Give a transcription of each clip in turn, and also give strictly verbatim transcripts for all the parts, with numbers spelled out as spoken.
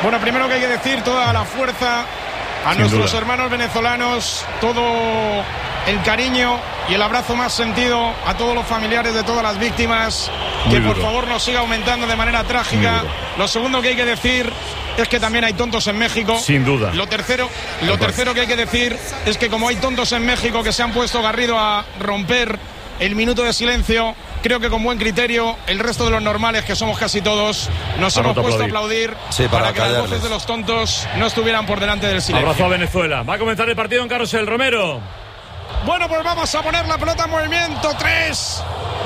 Bueno, primero que hay que decir, toda la fuerza a Sin nuestros duda. hermanos venezolanos, todo el cariño y el abrazo más sentido a todos los familiares de todas las víctimas, Muy que duro. por favor no siga aumentando de manera trágica. Lo segundo que hay que decir es que también hay tontos en México. Sin duda. Lo tercero, lo tercero que hay que decir es que como hay tontos en México que se han puesto Garrido a romper el minuto de silencio, creo que con buen criterio el resto de los normales, que somos casi todos, nos hemos puesto a aplaudir sí, para, para que las voces de los tontos no estuvieran por delante del silencio. Abrazo a Venezuela. Va a comenzar el partido en Carrusel. Romero. Bueno, pues vamos a poner la pelota en movimiento. tres,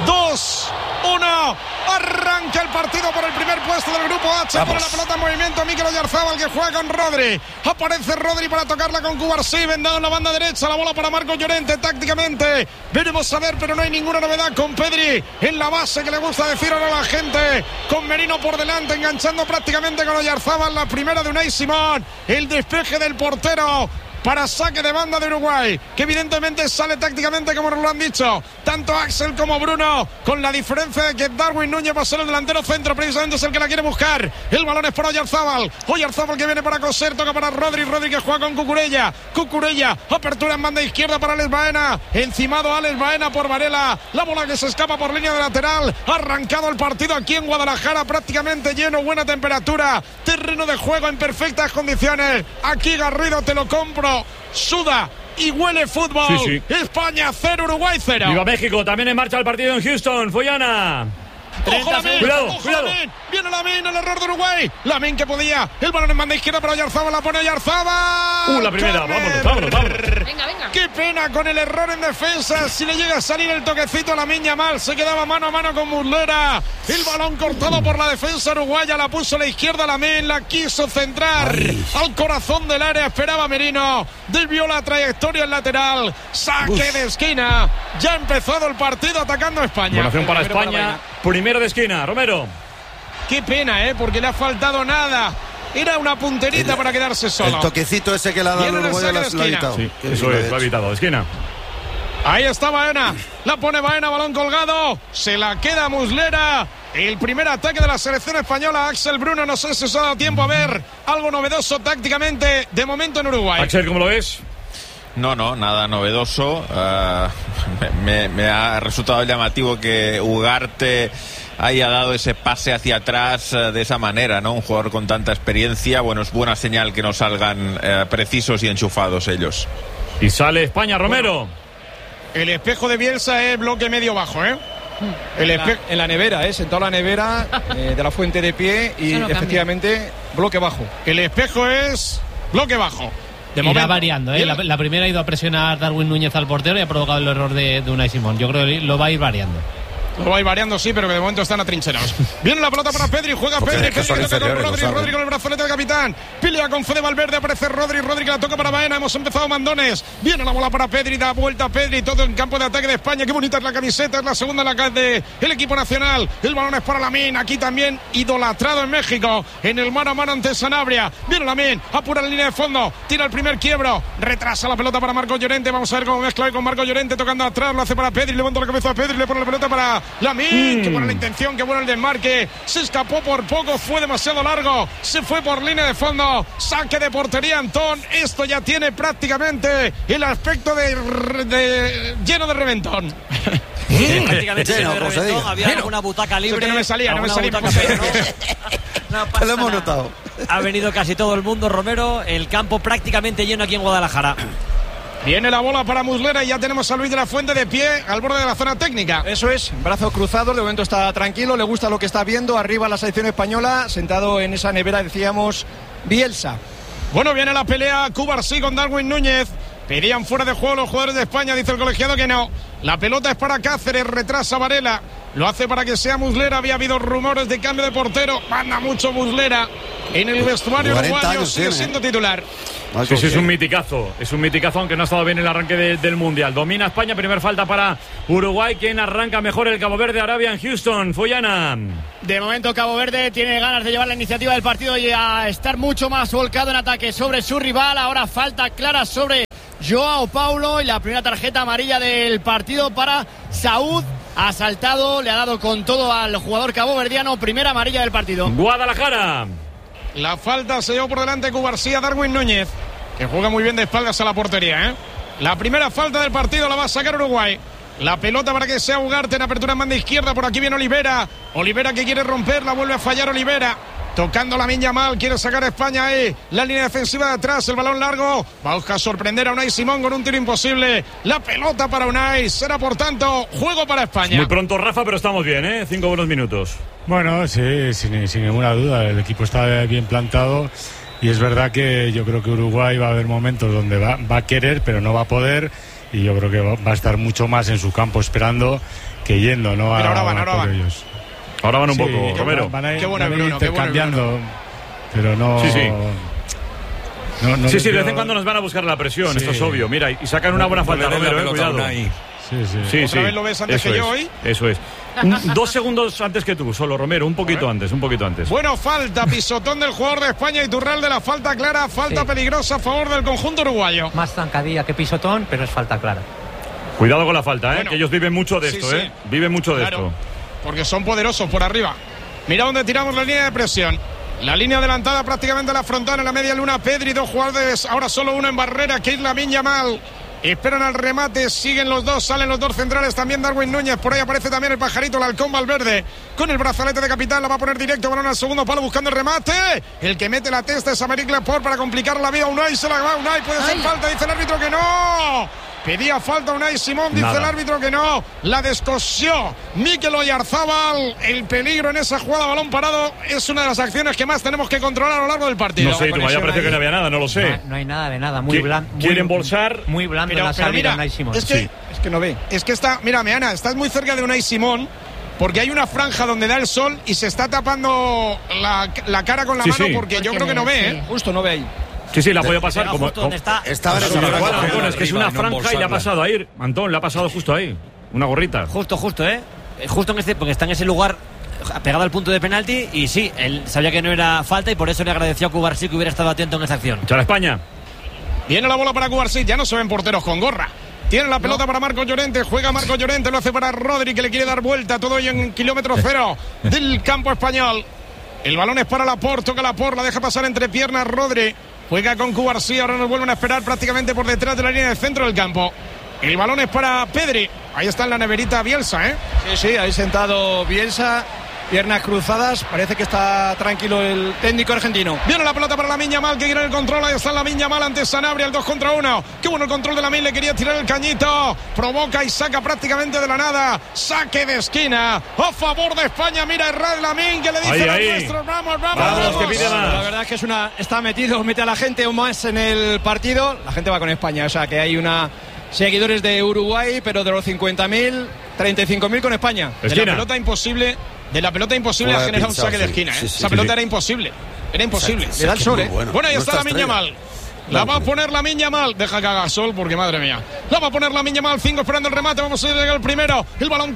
dos, uno. Arranca el partido por el primer puesto del grupo H. Vamos. Pone la pelota en movimiento Mikel Oyarzabal, que juega con Rodri. Aparece Rodri para tocarla con Cubarsí. Vendado en la banda derecha. La bola para Marcos Llorente tácticamente. Veremos a ver, pero no hay ninguna novedad con Pedri en la base, que le gusta decir ahora a la gente. Con Merino por delante, enganchando prácticamente con Oyarzabal. La primera de Unai Simón. El despeje del portero para saque de banda de Uruguay, que evidentemente sale tácticamente como nos lo han dicho tanto Axel como Bruno, con la diferencia de que Darwin Núñez va a ser el delantero centro, precisamente es el que la quiere buscar. El balón es para Oyarzabal, Oyarzabal que viene para coser, toca para Rodri, Rodri que juega con Cucurella, Cucurella, apertura en banda izquierda para Alex Baena, encimado Alex Baena por Varela, la bola que se escapa por línea de lateral. Arrancado el partido aquí en Guadalajara, prácticamente lleno, buena temperatura, terreno de juego en perfectas condiciones. Aquí Garrido, te lo compro, suda y huele fútbol. Sí, sí. España cero, Uruguay cero. Viva México, también en marcha el partido en Houston. Foyana. Ojo Lamin, cuidado, ojo cuidado. Lamin. Viene Lamin, el error de Uruguay. Lamin que podía, el balón en banda izquierda para Oyarzabal, la pone Oyarzabal. Uh, la primera, vámonos, vámonos, vámonos. Venga, venga. Qué pena con el error en defensa. Si le llega a salir el toquecito a Lamin Yamal, se quedaba mano a mano con Muslera. El balón cortado por la defensa uruguaya, la puso a la izquierda Lamin, la quiso centrar. Ay. Al corazón del área, esperaba Merino. Desvió la trayectoria en lateral. Saque Uf. de esquina. Ya ha empezado el partido atacando a España. Buena acción para España. Primero de esquina, Romero. Qué pena, ¿eh? Porque le ha faltado nada. Era una punterita el, para quedarse solo. El toquecito ese que le ha dado el uruguayo lo ha evitado. Sí, eso es, lo ha evitado. Esquina. Ahí está Baena. La pone Baena, balón colgado. Se la queda Muslera. El primer ataque de la selección española. Axel Bruno, no sé si os ha dado tiempo a ver algo novedoso tácticamente de momento en Uruguay. Axel, ¿cómo lo ves? No, no, nada novedoso. Uh, me, me ha resultado llamativo que Ugarte haya dado ese pase hacia atrás uh, de esa manera, ¿no? Un jugador con tanta experiencia. Bueno, es buena señal que no salgan uh, precisos y enchufados ellos. Y sale España, Romero. Bueno, el espejo de Bielsa es bloque medio bajo, ¿eh? El espe- en la nevera, ¿eh? Sentado en la nevera eh, de la fuente de pie y no efectivamente cambia. Bloque bajo. El espejo es bloque bajo. De Irá variando, ¿eh? La, la primera ha ido a presionar Darwin Núñez al portero y ha provocado el error de, de Unai Simón. Yo creo que lo va a ir variando. Lo va a ir variando, sí, pero que de momento están atrincherados. Viene la pelota para Pedri, juega Pedri, Pedri, Pedri con Rodri, Rodri con el brazalete de capitán. Pilea con Fede Valverde, aparece Rodri, Rodri que la toca para Baena, hemos empezado mandones. Viene la bola para Pedri, da vuelta a Pedri, todo en campo de ataque de España. Qué bonita es la camiseta, es la segunda en la de el equipo nacional. El balón es para Lamin, aquí también idolatrado en México, en el mano a mano ante Sanabria. Viene Lamin, apura la línea de fondo, tira el primer quiebro, retrasa la pelota para Marcos Llorente. Vamos a ver cómo mezcla con Marcos Llorente, tocando atrás, lo hace para Pedri, levanta la cabeza a Pedri, le pone la pelota para Lamin. Mm. Qué buena la intención, qué bueno el desmarque. Se escapó por poco, fue demasiado largo. Se fue por línea de fondo. Saque de portería, Antón. Esto ya tiene prácticamente el aspecto de, de lleno de reventón. Sí, prácticamente lleno de reventón. Había Lleno. alguna butaca libre. Que no me salía, no me salía. Butaca, pero no, no pasa lo hemos nada. notado. Ha venido casi todo el mundo, Romero. El campo prácticamente lleno aquí en Guadalajara. Viene la bola para Muslera y ya tenemos a Luis de la Fuente de pie al borde de la zona técnica. Eso es, brazos cruzados, de momento está tranquilo, le gusta lo que está viendo. Arriba la selección española, sentado en esa nevera, decíamos, Bielsa. Bueno, viene la pelea Cubarsí con Darwin Núñez. Pedían fuera de juego los jugadores de España, dice el colegiado que no. La pelota es para Cáceres, retrasa Varela. Lo hace para que sea Muslera. Había habido rumores de cambio de portero. Manda mucho Muslera en el vestuario uruguayo. Sigue siendo titular. Sí, sí, es un miticazo. Es un miticazo, aunque no ha estado bien el arranque de, del Mundial. Domina España, primer falta para Uruguay. ¿Quién arranca mejor? El Cabo Verde, Arabia en Houston. Foyana. De momento Cabo Verde tiene ganas de llevar la iniciativa del partido y a estar mucho más volcado en ataque sobre su rival. Ahora falta clara sobre Joao Paulo y la primera tarjeta amarilla del partido para Saúd. Ha saltado, le ha dado con todo al jugador caboverdiano. Primera amarilla del partido. Guadalajara. La falta se llevó por delante Cubarsí, Darwin Núñez, que juega muy bien de espaldas a la portería, ¿eh? La primera falta del partido la va a sacar Uruguay. La pelota para que sea Ugarte en apertura en banda izquierda. Por aquí viene Olivera. Olivera que quiere romperla, vuelve a fallar Olivera. Tocando Lamine Yamal, quiere sacar a España ahí. La línea defensiva de atrás, el balón largo. Va a buscar sorprender a Unai Simón con un tiro imposible. La pelota para Unai. Será por tanto juego para España. Muy pronto, Rafa, pero estamos bien, ¿eh? Cinco buenos minutos. Bueno, sí, sin, sin ninguna duda. El equipo está bien plantado. Y es verdad que yo creo que Uruguay va a haber momentos donde va, va a querer, pero no va a poder. Y yo creo que va, va a estar mucho más en su campo esperando que yendo, ¿no? Pero ahora a, van, a ahora por van. ellos. Ahora van un Sí, poco, Romero. Van a ir, Qué bueno, van a ir Bruno, qué bueno, intercambiando, Bruno. pero no... Sí, sí. no, no Sí, sí, de veo- vez en cuando nos van a buscar la presión, Sí. esto es obvio. Mira, y sacan una buena falta, Ponerle la Romero, eh, pelota a cuidado. Unai. Sí, sí. Sí, ¿Otra sí. vez lo ves antes Eso que yo es, hoy? Eso es. Un- dos segundos antes que tú, solo, Romero. Un poquito antes, un poquito antes. Bueno, falta, pisotón del jugador de España, Iturral de la falta clara, falta Sí. peligrosa a favor del conjunto uruguayo. Más zancadilla que pisotón, pero es falta clara. Cuidado con la falta, ¿eh? Bueno, que ellos viven mucho de sí, esto, sí. ¿eh? Viven mucho de Claro, esto. porque son poderosos por arriba. Mira dónde tiramos la línea de presión. La línea adelantada prácticamente a la frontal, en la media luna, Pedri, dos jugadores, ahora solo uno en barrera, que es Lamine Yamal. Esperan al remate, siguen los dos, salen los dos centrales, también Darwin Núñez, por ahí aparece también el pajarito, el halcón Valverde, con el brazalete de capitán, la va a poner directo, balón al segundo palo buscando el remate, el que mete la testa es Aymeric Laporte para complicar la vida a Unai, se la va Unai, puede ser falta, dice el árbitro que no, pedía falta Unai Simón, dice Nada. el árbitro que no, la descosió Mikel Oyarzábal, el peligro en esa jugada, balón parado, es una de las acciones que más tenemos que controlar a lo largo del partido. No sé, tú, ya parece que no había nada, no lo sé. No, no hay nada de nada, muy Qui- blando. quieren bolsar. Muy blando Pero- la pero salida mira, de Unai Simón. es que, Sí. Es que no ve. Es que está, mira, Meana, estás muy cerca de Unai Simón, porque hay una franja donde da el sol y se está tapando la, la cara con la Sí, mano, sí. porque yo Porque creo que no me- ve, sí. ¿eh? Justo no ve ahí. Sí, sí, la puede pasar Pega como. justo donde está. Estaba en esa como- franja, Igual, pero Antón, es que es una arriba, no franja y le ha embolsarla. pasado ahí. Antón, le ha pasado justo ahí. Una gorrita. Justo, justo, ¿eh? Justo en este, porque está en ese lugar pegado al punto de penalti y sí, él sabía que no era falta y por eso le agradeció a Cubarsí que hubiera estado atento en esa acción. Chala España. Viene la bola para Cubarsí, ya no se ven porteros con gorra. Tiene la pelota para Marco Llorente, juega Marco Llorente, lo hace para Rodri, que le quiere dar vuelta, todo ello en kilómetro cero del campo español. El balón es para Laporte, toca Laporte, la deja pasar entre piernas Rodri, juega con Cubarsí, ahora nos vuelven a esperar prácticamente por detrás de la línea del centro del campo. El balón es para Pedri, ahí está en la neverita Bielsa, ¿eh? Sí, sí, ahí sentado Bielsa, piernas cruzadas, parece que está tranquilo el técnico argentino. Viene la pelota para Lamine Yamal, que quiere el control. Ahí está Lamine Yamal ante Sanabria, el dos contra uno. Qué bueno el control de Lamine, le quería tirar el cañito. Provoca y saca prácticamente de la nada. Saque de esquina a favor de España. Mira Errad Lamine, que le dice Ahí, a los ahí. nuestros, vamos, vamos, Vamos, vamos. que pide más. La verdad es que es una, está metido, mete a la gente más en el partido. La gente va con España, o sea que hay una seguidores de Uruguay, pero de los cincuenta mil, treinta y cinco mil con España. De la Esquina. pelota imposible, de la pelota imposible Fuera a de generar un pinchado, saque de sí. esquina, ¿eh? Sí, sí, Esa sí, pelota sí. era imposible. Era imposible. Sí, Le da el sí, sol, muy ¿eh? bueno. Bueno, ahí No está está Lamine estrella. Yamal. La va a poner Lamine Yamal. Deja que haga sol porque madre mía. La va a poner Lamine Yamal. Cinco esperando el remate. Vamos a llegar el primero. El balón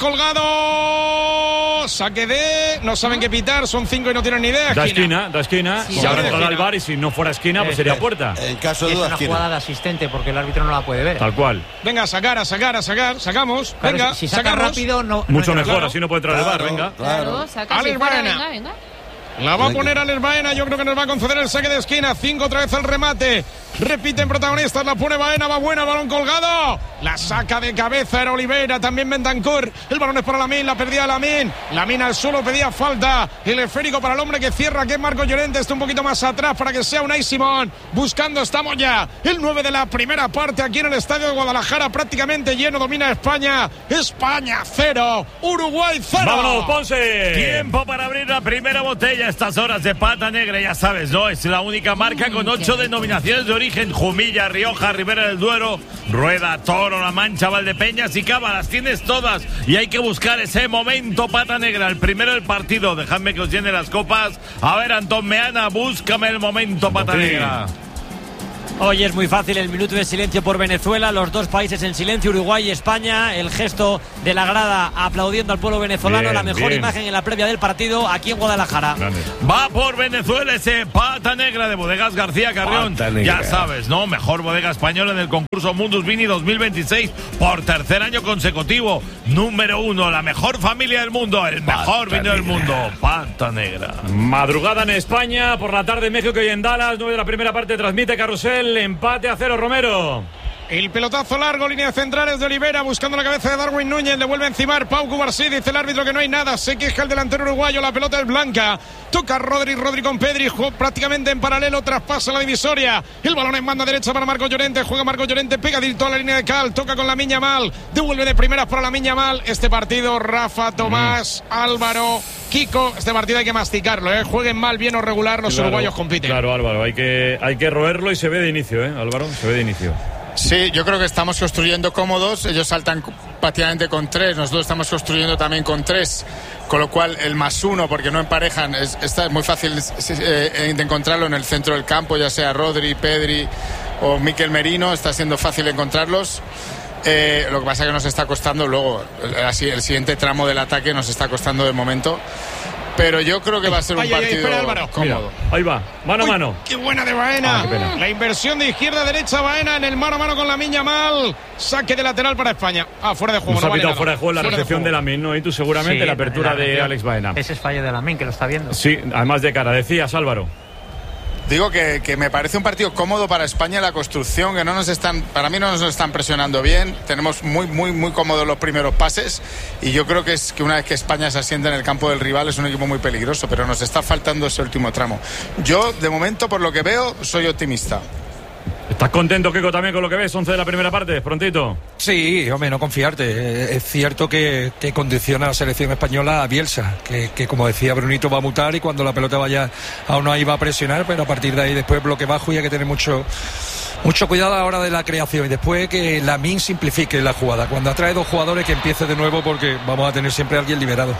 colgado. Saque de. No saben qué pitar. Son cinco y no tienen ni idea. Da Esquina. esquina, da esquina. Sí, y sí. ahora Sí, entrará esquina. al bar y si no fuera esquina, pues sería puerta. En caso Y de es duda, una esquina. jugada de asistente porque el árbitro no la puede ver. Tal cual. Venga, a sacar, a sacar, a sacar. Sacamos. Claro, Venga, si saca sacamos. rápido, no. no Mucho entra. mejor, claro. así no puede entrar al bar, Claro, venga. Claro, Claro. saca Alex si fuera, Baena. venga, venga. La va a Venga. poner Alex Baena. Yo creo que nos va a conceder el saque de esquina. Cinco otra vez el remate. Repiten protagonistas. La pone Baena. Va buena. Balón colgado. La saca de cabeza. Era Oliveira. También Bentancur. El balón es para Lamine. La perdía Lamine. Lamine al suelo. Pedía falta. El esférico para el hombre que cierra. Que es Marco Llorente. Está un poquito más atrás para que sea Unai Simón. Buscando. Estamos ya. El nueve de la primera parte aquí en el estadio de Guadalajara. Prácticamente lleno. Domina España. España cero. Uruguay cero. ¡Vámonos, Ponce! Tiempo para abrir la primera botella a estas horas de Pata Negra, ya sabes, ¿no? Es la única marca con ocho denominaciones de origen: Jumilla, Rioja, Ribera del Duero, Rueda, Toro, La Mancha, Valdepeñas y Cava. Las tienes todas y hay que buscar ese momento Pata Negra, el primero del partido. Dejadme que os llene las copas. A ver, Antón Meana, búscame el momento Pata Sí. Negra. Hoy es muy fácil el minuto de silencio por Venezuela, los dos países en silencio, Uruguay y España, el gesto de la grada aplaudiendo al pueblo venezolano, bien, la mejor bien. Imagen en la previa del partido aquí en Guadalajara. Grande. Va por Venezuela ese Pata Negra de Bodegas García Carrión. Ya sabes, ¿no? Mejor bodega española en el concurso Mundus Vini dos mil veintiséis por tercer año consecutivo. Número uno, la mejor familia del mundo, el Pata mejor vino negra. del mundo, Pata Negra. Madrugada en España, por la tarde en México y en Dallas, nueve de la primera parte transmite Carrusel, empate a cero, Romero. El pelotazo largo, líneas centrales de Olivera, buscando la cabeza de Darwin Núñez, le vuelve a encimar Pau Cubarsí, dice el árbitro que no hay nada, se queja el delantero uruguayo, la pelota es blanca, toca Rodri, Rodri con Pedri, juega prácticamente en paralelo, traspasa la divisoria, el balón en banda derecha para Marco Llorente, juega Marco Llorente, pegadito a la línea de Cal, toca con Lamine Yamal, devuelve de primeras para Lamine Yamal, este partido, Rafa, Tomás, mm. Álvaro, Kiko, este partido hay que masticarlo, ¿eh? Jueguen mal, bien o regular, los claro, uruguayos compiten. Claro, Álvaro, hay que, hay que roerlo y se ve de inicio, ¿eh? Álvaro, se ve de inicio. Sí, yo creo que estamos construyendo cómodos, ellos saltan prácticamente con tres, nosotros estamos construyendo también con tres, con lo cual el más uno, porque no emparejan, es, está, es muy fácil eh, de encontrarlo en el centro del campo, ya sea Rodri, Pedri o Mikel Merino, está siendo fácil encontrarlos. Eh, lo que pasa es que nos está costando luego, el, el siguiente tramo del ataque nos está costando de momento. Pero yo creo que va a ser un ay, partido ay, espera, Álvaro. Cómodo. Mira, ahí va, mano a mano. Uy, ¡qué buena de Baena! Ah, la inversión de izquierda a derecha, Baena en el mano a mano con Lamine Yamal. Saque de lateral para España. Ah, fuera de juego. Nos no ha pitado vale fuera de juego la fuera recepción de, de Lamine, ¿no? Y tú seguramente sí, la apertura la de Alex Baena. Ese es fallo de Lamine, que lo está viendo. Sí, además de cara. Decías, Álvaro. Digo que, que me parece un partido cómodo para España en la construcción, que no nos están, para mí no nos están presionando bien, tenemos muy muy muy cómodos los primeros pases y yo creo que es que una vez que España se asienta en el campo del rival es un equipo muy peligroso, pero nos está faltando ese último tramo. Yo de momento por lo que veo soy optimista. ¿Estás contento, Kiko, también con lo que ves? once de la primera parte, prontito. Sí, hombre, no confiarte. Es cierto que, que condiciona a la selección española a Bielsa, que, que como decía Brunito va a mutar y cuando la pelota vaya a uno ahí va a presionar, pero a partir de ahí después bloque bajo y hay que tener mucho mucho cuidado a la hora de la creación y después que Lamine simplifique la jugada. Cuando atrae dos jugadores que empiece de nuevo porque vamos a tener siempre a alguien liberado.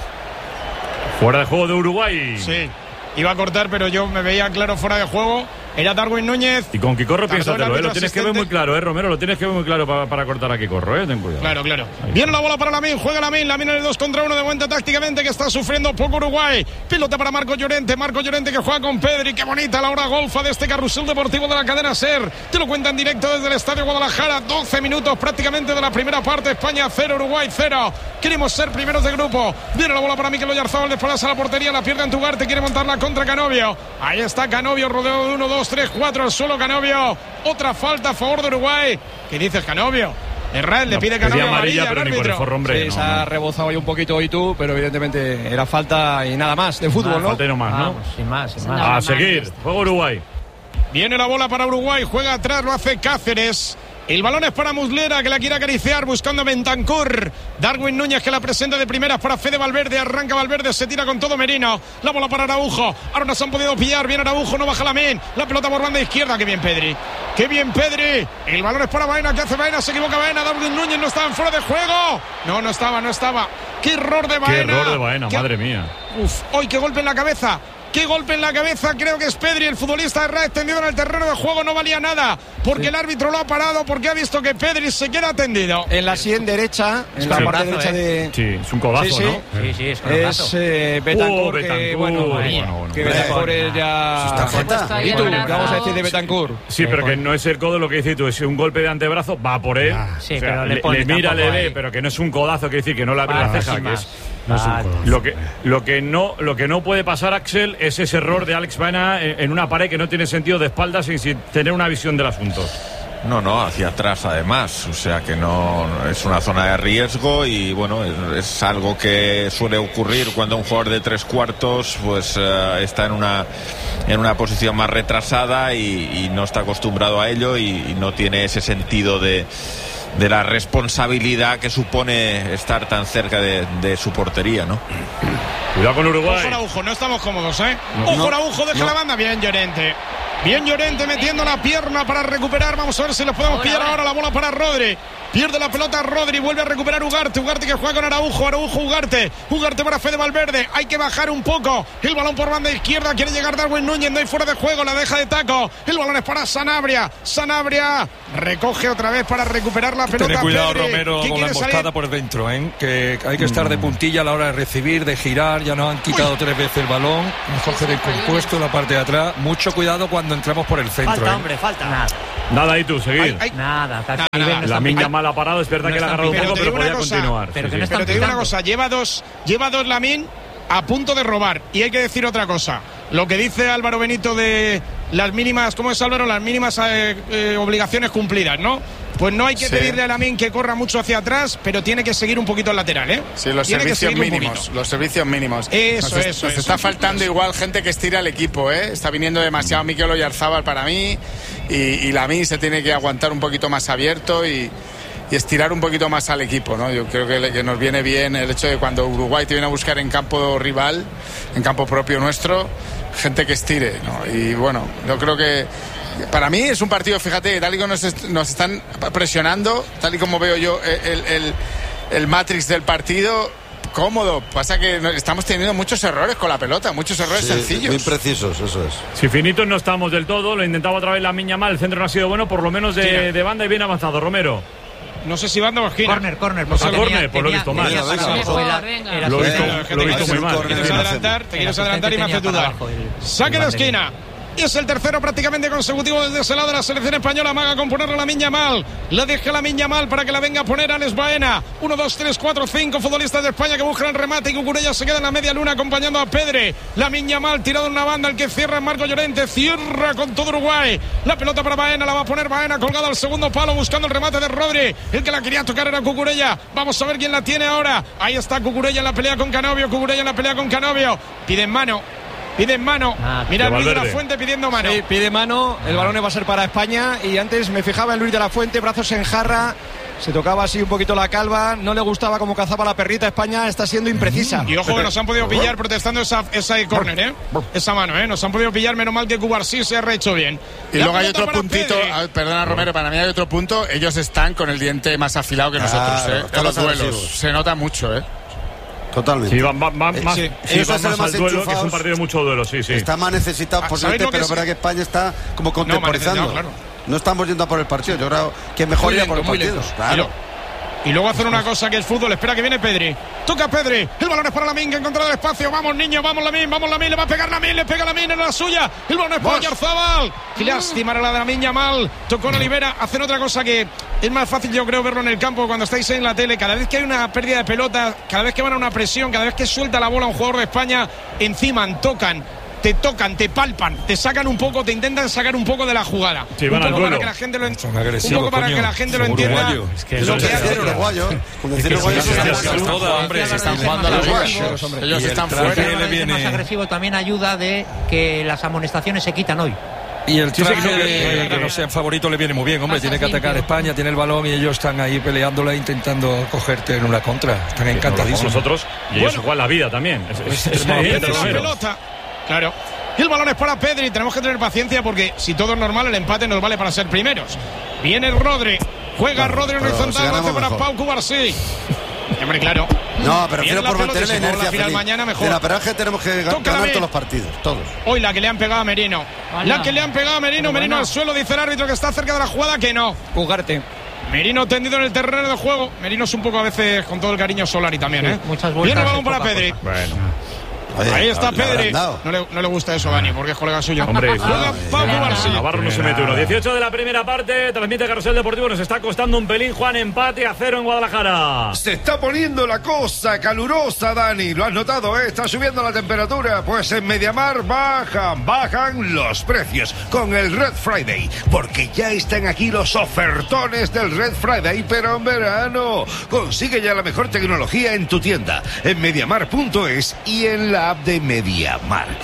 Fuera de juego de Uruguay. Sí, iba a cortar, pero yo me veía claro fuera de juego. Era Darwin Núñez. Y con Quicorro piénsatelo, ¿eh? Lo tienes que ver muy claro, ¿eh, Romero? Lo tienes que ver muy claro para, para cortar a Quicorro, ¿eh? Ten cuidado. Claro, claro. Ahí. Viene la bola para Lamine, juega Lamine, Lamine en el dos contra uno de vuelta tácticamente que está sufriendo poco Uruguay. Pilota para Marco Llorente, Marco Llorente que juega con Pedri. Qué bonita la hora golfa de este carrusel deportivo de la cadena SER. Te lo cuentan directo desde el Estadio Guadalajara. doce minutos prácticamente de la primera parte. España cero, Uruguay cero. Queremos ser primeros de grupo. Viene la bola para Mikel Oyarzabal, desplaza a la portería, la pierde en Tugarte, quiere montarla contra Canovio. Ahí está Canovio, rodeado de uno, dos, tres, cuatro. Solo Canovio, otra falta a favor de Uruguay. ¿Qué dices, Canovio? Errad le pide Canovio amarilla, pero al ni por el forro, hombre. Sí, no, se ha no. rebozado ahí un poquito hoy tú, pero evidentemente era falta y nada más de fútbol, ah, ¿no? Falta y no más, ¿no? Vamos, sin más, sin más. A seguir, juego Uruguay. Viene la bola para Uruguay, juega atrás, lo hace Cáceres. El balón es para Muslera, que la quiere acariciar buscando a Bentancur. Darwin Núñez que la presenta de primeras para Fede Valverde. Arranca Valverde, se tira con todo Merino. La bola para Araujo. Ahora nos han podido pillar. Viene Araujo, no baja Lamine. La pelota por banda izquierda. Qué bien Pedri. Qué bien Pedri. El balón es para Baena. ¿Qué hace Baena? Se equivoca Baena. Darwin Núñez no estaba en fuera de juego. No, no estaba, no estaba. Qué error de Baena. Qué error de Baena, ¿Qué... madre mía. Uf, hoy qué golpe en la cabeza. Qué golpe en la cabeza, creo que es Pedri, el futbolista de Ra extendido en el terreno de juego, no valía nada, porque sí. El árbitro lo ha parado, porque ha visto que Pedri se queda tendido. En la sien derecha, en sí. la parte derecha eh. de... Sí, es un codazo, sí, sí. ¿no? Sí, sí, es codazo. Es eh, Bentancur, uh, que, Bentancur, bueno, bueno, bueno, que Bentancur es ya... ¿Y tú? ¿Qué vamos a decir de Bentancur? Sí, pero que no es el codo lo que dices tú, es un golpe de antebrazo, va por él, sí, o sea, pero le, le, le mira, le ve, pero que no es un codazo, quiere decir que no le abre la ceja, que es... No es un codazo. Lo que, lo, que no, lo que no puede pasar, Axel, es ese error de Alex Baena en, en una pared que no tiene sentido de espaldas sin, sin tener una visión del asunto. No, no, hacia atrás además, o sea que no es una zona de riesgo y bueno, es, es algo que suele ocurrir cuando un jugador de tres cuartos pues uh, está en una en una posición más retrasada y, y no está acostumbrado a ello y, y no tiene ese sentido de de la responsabilidad que supone estar tan cerca de, de su portería, ¿no? Cuidado con Uruguay. Ojo Araujo, no estamos cómodos, ¿eh? No, Ojo no, Araujo, deja no. la banda. Bien Llorente. Bien Llorente metiendo la pierna para recuperar. Vamos a ver si le podemos pillar ahora la bola para Rodri. Pierde la pelota Rodri, vuelve a recuperar Ugarte. Ugarte que juega con Araujo, Araujo Ugarte. Ugarte para Fede Valverde. Hay que bajar un poco. El balón por banda izquierda. Quiere llegar Darwin Núñez. No hay fuera de juego. La deja de taco. El balón es para Sanabria. Sanabria recoge otra vez para recuperar la pelota. Ten cuidado, Pedri, Romero, con la emboscada salir por dentro, ¿eh? Que hay que estar de puntilla a la hora de recibir, de girar. Ya nos han quitado Uy. tres veces el balón. Mejor que descompuesto la parte de atrás. Mucho cuidado cuando entramos por el centro. Falta, ¿eh? hombre, falta. Nada. Nada, y tú, seguir. Ay, ay. Nada, nada, nada. La Minya mal ha parado, es verdad no que le ha agarrado un poco, pero podía cosa, continuar. Pero, sí, sí. sí. pero te digo una cosa, lleva dos, lleva dos Lamine a punto de robar. Y hay que decir otra cosa. Lo que dice Álvaro Benito de las mínimas, ¿cómo es Álvaro? Las mínimas eh, eh, obligaciones cumplidas, ¿no? Pues no hay que sí. pedirle a Lamine que corra mucho hacia atrás, pero tiene que seguir un poquito el lateral, ¿eh? Sí, los tiene servicios mínimos, los servicios mínimos. Eso, nos eso, nos eso. está faltando igual gente que estira el equipo, ¿eh? Está viniendo demasiado Mikel Oyarzábal para mí y, y Lamine se tiene que aguantar un poquito más abierto y, y estirar un poquito más al equipo, ¿no? Yo creo que, le, que nos viene bien el hecho de cuando Uruguay te viene a buscar en campo rival, en campo propio nuestro, gente que estire, ¿no? Y bueno, yo creo que para mí es un partido, fíjate, tal y como nos, est- nos están presionando, tal y como veo yo el, el, el matrix del partido, cómodo. Pasa que estamos teniendo muchos errores con la pelota, muchos errores sí, sencillos. Muy precisos, eso es. Si finitos no estamos del todo, lo intentaba otra vez la Minya mal, el centro no ha sido bueno, por lo menos de, de banda y bien avanzado, Romero. No sé si banda o esquina. Corner, corner. No, tenía, corner, pues lo he visto mal. Venga, venga, venga. Lo he visto, lo he visto muy mal. Te quieres adelantar, te quieres adelantar y me hace dudar. Saque de esquina. Y es el tercero prácticamente consecutivo desde ese lado de la selección española. Maga con ponerle la Minya mal. Le deja la Minya mal para que la venga a poner Alex Baena. Uno, dos, tres, cuatro, cinco futbolistas de España que buscan el remate. Y Cucurella se queda en la media luna acompañando a Pedri. La Minya mal tirado en una banda. El que cierra es Marco Llorente. Cierra con todo Uruguay. La pelota para Baena. La va a poner Baena colgada al segundo palo buscando el remate de Rodri. El que la quería tocar era Cucurella. Vamos a ver quién la tiene ahora. Ahí está Cucurella en la pelea con Canovio. Cucurella en la pelea con Canovio. Pide en mano. Pide en mano. Ah, mira Luis de la Fuente pidiendo mano. Sí, pide mano. El balón va a ser para España. Y antes me fijaba en Luis de la Fuente, brazos en jarra. Se tocaba así un poquito la calva. No le gustaba cómo cazaba la perrita. España está siendo imprecisa. Y ojo que nos han podido pillar protestando esa, esa córner, ¿eh? Esa mano, ¿eh? Nos han podido pillar. Menos mal que Cubarsí se ha rehecho bien. Y la luego hay otro puntito. A, perdona, Romero, para mí hay otro punto. Ellos están con el diente más afilado que nosotros, claro, ¿eh? En los duelos. Agresivos. Se nota mucho, ¿eh? Totalmente. Sí, va, va, va más, sí. sí, va más al duelo, que es un partido de mucho duelo, sí, sí. Está más necesitado por suerte, pero es verdad que España está como contemporizando. No, claro. No estamos yendo a por el partido, yo creo que es mejor ir a por el partido. Claro. Y luego hacer una cosa que es fútbol. Espera que viene Pedri. Toca Pedri. El balón es para Lamine, que ha encontrado el espacio. Vamos, niño, vamos Lamine, vamos Lamine. Le va a pegar Lamine, le pega Lamine en la suya. El balón es para Oyarzábal. Qué lástima la de la Minya mal. Tocó en Olivera. Hacen otra cosa que es más fácil, yo creo, verlo en el campo cuando estáis en la tele. Cada vez que hay una pérdida de pelota, cada vez que van a una presión, cada vez que suelta la bola un jugador de España, enciman, tocan. Te tocan, te palpan, te sacan un poco, te intentan sacar un poco de la jugada. Sí, un poco para que la gente lo, en... un poco para que la gente lo entienda. Es que lo que hace uruguayo. Hombre, se están jugando a la vida. Ellos están fuera. El más agresivo también ayuda de que las amonestaciones se quitan hoy. Y el traje sí, sí, de que no sea favorito le viene muy bien, hombre, tiene que atacar España, tiene el balón y ellos están ahí peleándola intentando cogerte en una contra. Están encantadísimos. Nosotros y ellos juegan la vida también. Es, es, es la pelota. Claro. Y el balón es para Pedri. Tenemos que tener paciencia porque si todo es normal, el empate nos vale para ser primeros. Viene el Rodri. Juega claro, Rodri horizontal. Hace para Pau Cubarsí. Hombre, claro. No, pero prefiero por mantener la inercia. La final mañana mejor. De la peraje tenemos que ganar todos los partidos, todos. Hoy la que le han pegado a Merino. Hola. La que le han pegado a Merino. Pero Merino bueno. Al suelo, dice el árbitro que está cerca de la jugada que no. Ugarte. Merino tendido en el terreno de juego. Merino es un poco a veces con todo el cariño Solari también, ¿eh? Sí, muchas vueltas. Viene el balón para Pedri. Cosa. Bueno. Oye, ahí está Pedri. No le, no le gusta eso, Dani, porque es colega suyo. Hombre, juega Pau Cubarsí. Navarro no se mete uno. dieciocho de la primera parte. Transmite Carrusel Deportivo. Nos está costando un pelín, Juan. Empate a cero en Guadalajara. Se está poniendo la cosa calurosa, Dani. Lo has notado, ¿eh? Está subiendo la temperatura. Pues en Mediamar bajan, bajan los precios con el Red Friday. Porque ya están aquí los ofertones del Red Friday, pero en verano. Consigue ya la mejor tecnología en tu tienda, en mediamar punto es y en la app de MediaMarkt.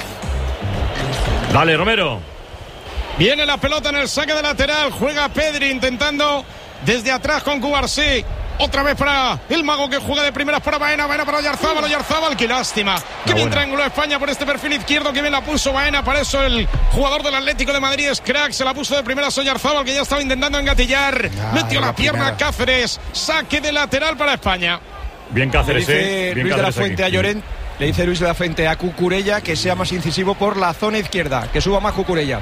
Dale, Romero. Viene la pelota en el saque de lateral. Juega Pedri intentando desde atrás con Cubarsí. Otra vez para el mago que juega de primeras para Baena. Baena para Oyarzábal. Oyarzábal, qué lástima. Qué bien trianguló España por este perfil izquierdo. Que bien la puso Baena. Para eso el jugador del Atlético de Madrid es crack. Se la puso de primeras Oyarzábal, que ya estaba intentando engatillar. Ah, Metió la, la pierna Cáceres. Saque de lateral para España. Bien Cáceres, le dice eh. Bien Luis Cáceres de la Fuente aquí. a Llorente. Le dice Luis de la Fuente a Cucurella que sea más incisivo por la zona izquierda. Que suba más Cucurella.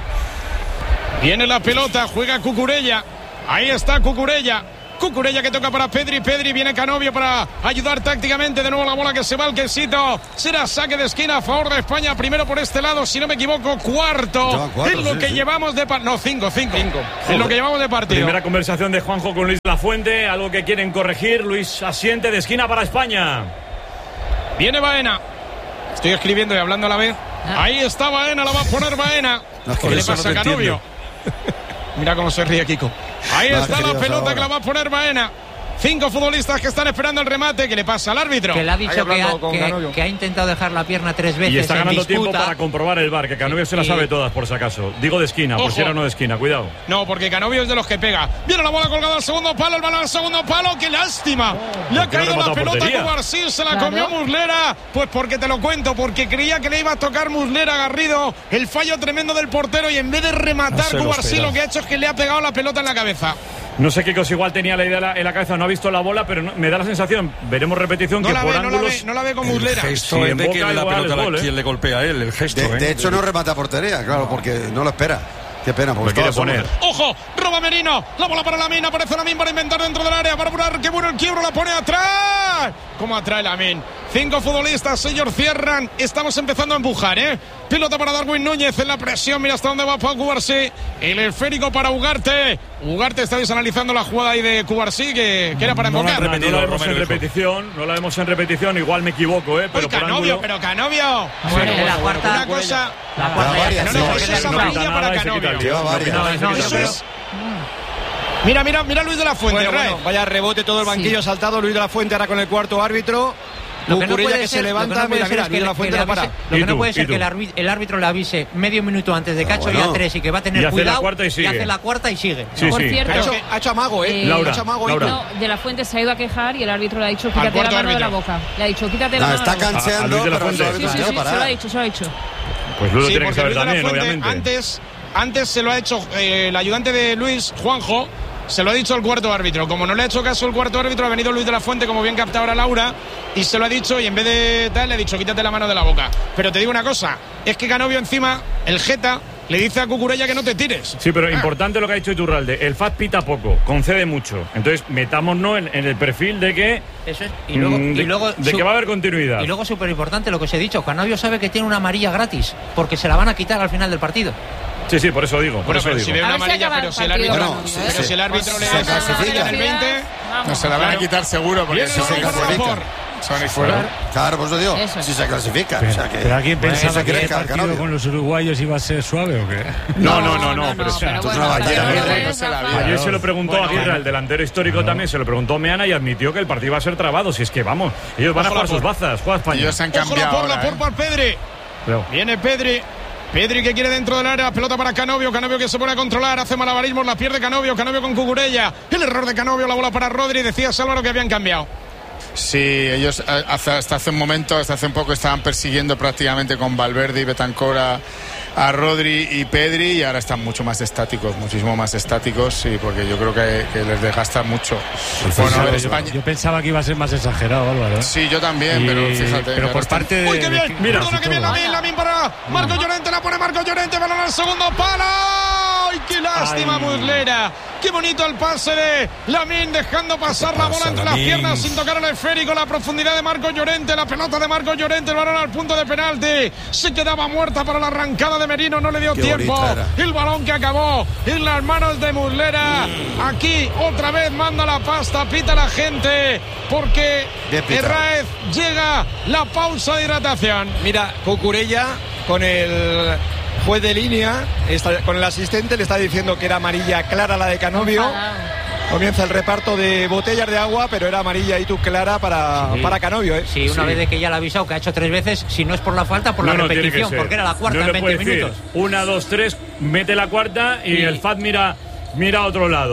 Viene la pelota. Juega Cucurella. Ahí está Cucurella. Cucurella que toca para Pedri. Pedri, viene Canovio para ayudar tácticamente. De nuevo la bola que se va al quesito. Será saque de esquina a favor de España. Primero por este lado, si no me equivoco, cuarto. cuatro, en lo sí, que sí. llevamos de partido. No, cinco, cinco. cinco. En lo que llevamos de partido. Primera conversación de Juanjo con Luis de la Fuente. Algo que quieren corregir. Luis asiente de esquina para España. Viene Baena. Estoy escribiendo y hablando a la vez. Ah. Ahí está Baena, la va a poner Baena. No, ¿qué le pasa no a Canovio? Mira cómo se ríe Kiko. Ahí no, está la pelota ahora. Que la va a poner Baena. Cinco futbolistas que están esperando el remate. ¿Qué le pasa al árbitro? Que le ha dicho que ha, que, que ha intentado dejar la pierna tres veces. Y está ganando en disputa. tiempo para comprobar el V A R, que Canovio sí, se la sabe todas por si acaso. Digo de esquina, Ojo. por si era no de esquina, cuidado. No, porque Canovio es de los que pega. Viene la bola colgada al segundo palo, el balón al segundo palo. ¡Qué lástima! Oh, le ha caído la pelota a Cubarsí, se la claro. comió Muslera. Pues porque te lo cuento, porque creía que le iba a tocar Muslera a Garrido. El fallo tremendo del portero y en vez de rematar no Cubarsí, lo que ha hecho es que le ha pegado la pelota en la cabeza. No sé, Kikos igual tenía la idea en la cabeza, no ha visto la bola, pero no, me da la sensación, veremos repetición, no que la por ve, ángulos... No la ve, no la ve con Muslera. El gesto sí, es de que la pelota gol, la, ¿eh? quien le golpea a él, el gesto. De, ¿eh? de hecho no remata portería, claro, porque no lo espera. Qué pena, porque quiere poner. ¡Ojo! Roba Merino. La bola para Lamine. Aparece Lamine para inventar dentro del área. Para apurar. ¡Qué bueno el quiebro! La pone atrás. ¿Cómo atrae Lamine? Cinco futbolistas. Ellos cierran. Estamos empezando a empujar, ¿eh? Pilota para Darwin Núñez en la presión. Mira hasta dónde va Pau Cubarsí. El esférico para Ugarte. Ugarte, estáis analizando la jugada ahí de Cubarsí que, que era para embocar. No, no, no la vemos en repetición. No la vemos en repetición. Igual me equivoco, ¿eh? Pero Canovio, pero Canovio. Bueno, en la cuarta. Una cosa. La cuarta. No, no, eso es amarilla para Canovio. Eso es. Mira, mira, mira Luis de la Fuente. Bueno, bueno, vaya rebote todo el banquillo sí. saltado. Luis de la Fuente ahora con el cuarto árbitro. Lo que no puede que ser, se levanta, no mira, mira, Luis de la Fuente la para. Lo que no puede ser que el árbitro, el árbitro le avise medio minuto antes de cacho y a tres y que va a tener y cuidado y, y hace la cuarta y sigue. Sí, Por sí. cierto, ha hecho, ha hecho amago, ¿eh? eh Laura, ha hecho amago, Laura. No, de la Fuente se ha ido a quejar y el árbitro le ha dicho quítate la mano árbitro. de la boca. Le ha dicho quítate la no, mano de la boca. Está canseando, pero sí, sí, sí, sí, se lo ha dicho, se lo ha dicho. Pues Luis lo sí, tiene que saber también, Fuente, obviamente. Antes, antes se lo ha hecho eh, el ayudante de Luis, Juanjo. Se lo ha dicho el cuarto árbitro. Como no le ha hecho caso el cuarto árbitro, ha venido Luis de la Fuente, como bien capta ahora Laura, y se lo ha dicho, y en vez de tal, le ha dicho quítate la mano de la boca. Pero te digo una cosa, es que Canovio encima, el Geta, le dice a Cucurella que no te tires. Sí, pero ah. importante lo que ha dicho Iturralde. El F A T pita poco, concede mucho. Entonces, metámonos en, en el perfil de que... Eso es. Y luego, de, y luego de que va a haber continuidad. Y luego, súper importante lo que os he dicho, Canovio sabe que tiene una amarilla gratis, porque se la van a quitar al final del partido. Sí, sí, por eso digo. Por bueno, eso pero digo. si ve una amarilla, pero si el árbitro, bueno, no, sí, pero sí. si el árbitro le se clasifica en el veinte, no se la van a quitar seguro porque si se clasifica. Son y fuera. Claro, pues lo digo. Eso. Si se clasifica. Pero, o sea que, ¿pero alguien pensaba bueno, que el que partido con los uruguayos iba a ser suave o qué? No, no, no, no. Pero ayer se lo preguntó a Aguirre, el delantero histórico también, se lo preguntó Meana y admitió que el partido iba a ser trabado. Si es que vamos, ellos van a jugar sus bazas, juega España. Ellos se han cambiado. Ojo la por, por Pedri. Viene Pedri. Pedri que quiere dentro del área, pelota para Canovio, Canovio que se pone a controlar, hace malabarismos, la pierde Canovio, Canovio con Cucurella, el error de Canovio, la bola para Rodri, decía Álvaro que habían cambiado. Sí, ellos hasta, hasta hace un momento, hasta hace un poco estaban persiguiendo prácticamente con Valverde y Betancur a, a Rodri y Pedri y ahora están mucho más estáticos, muchísimo más estáticos, sí, porque yo creo que, que les desgasta mucho. Bueno, yo, España... yo pensaba que iba a ser más exagerado, Álvaro. Sí, yo también, y... pero fíjate. Pero por están... parte de... ¡Uy, qué bien! De... Mira, perdona que bien Lamine, Lamine para Marco no. Llorente, la pone Marco Llorente, balón al segundo palo. ¡Ay, qué lástima, Ay. Muslera! ¡Qué bonito el pase de Lamine, dejando pasar la bola entre las piernas sin tocar el esférico! La profundidad de Marco Llorente, la pelota de Marco Llorente, el balón al punto de penalti. Se quedaba muerta para la arrancada de Merino, no le dio qué tiempo. El balón que acabó en las manos de Muslera. Mm. Aquí otra vez manda la pasta, pita la gente, porque Herráez llega la pausa de hidratación. Mira, Cucurella con el juez de línea, está, con el asistente, le está diciendo que era amarilla clara la de Canovio. Comienza el reparto de botellas de agua, pero era amarilla y tú clara para, sí. para Canovio, ¿eh? Sí, una sí. vez de que ya le ha avisado que ha hecho tres veces, si no es por la falta, por no, la no, repetición, porque era la cuarta no en veinte minutos. Una, dos, tres, mete la cuarta y sí. el F A T mira, mira a otro lado.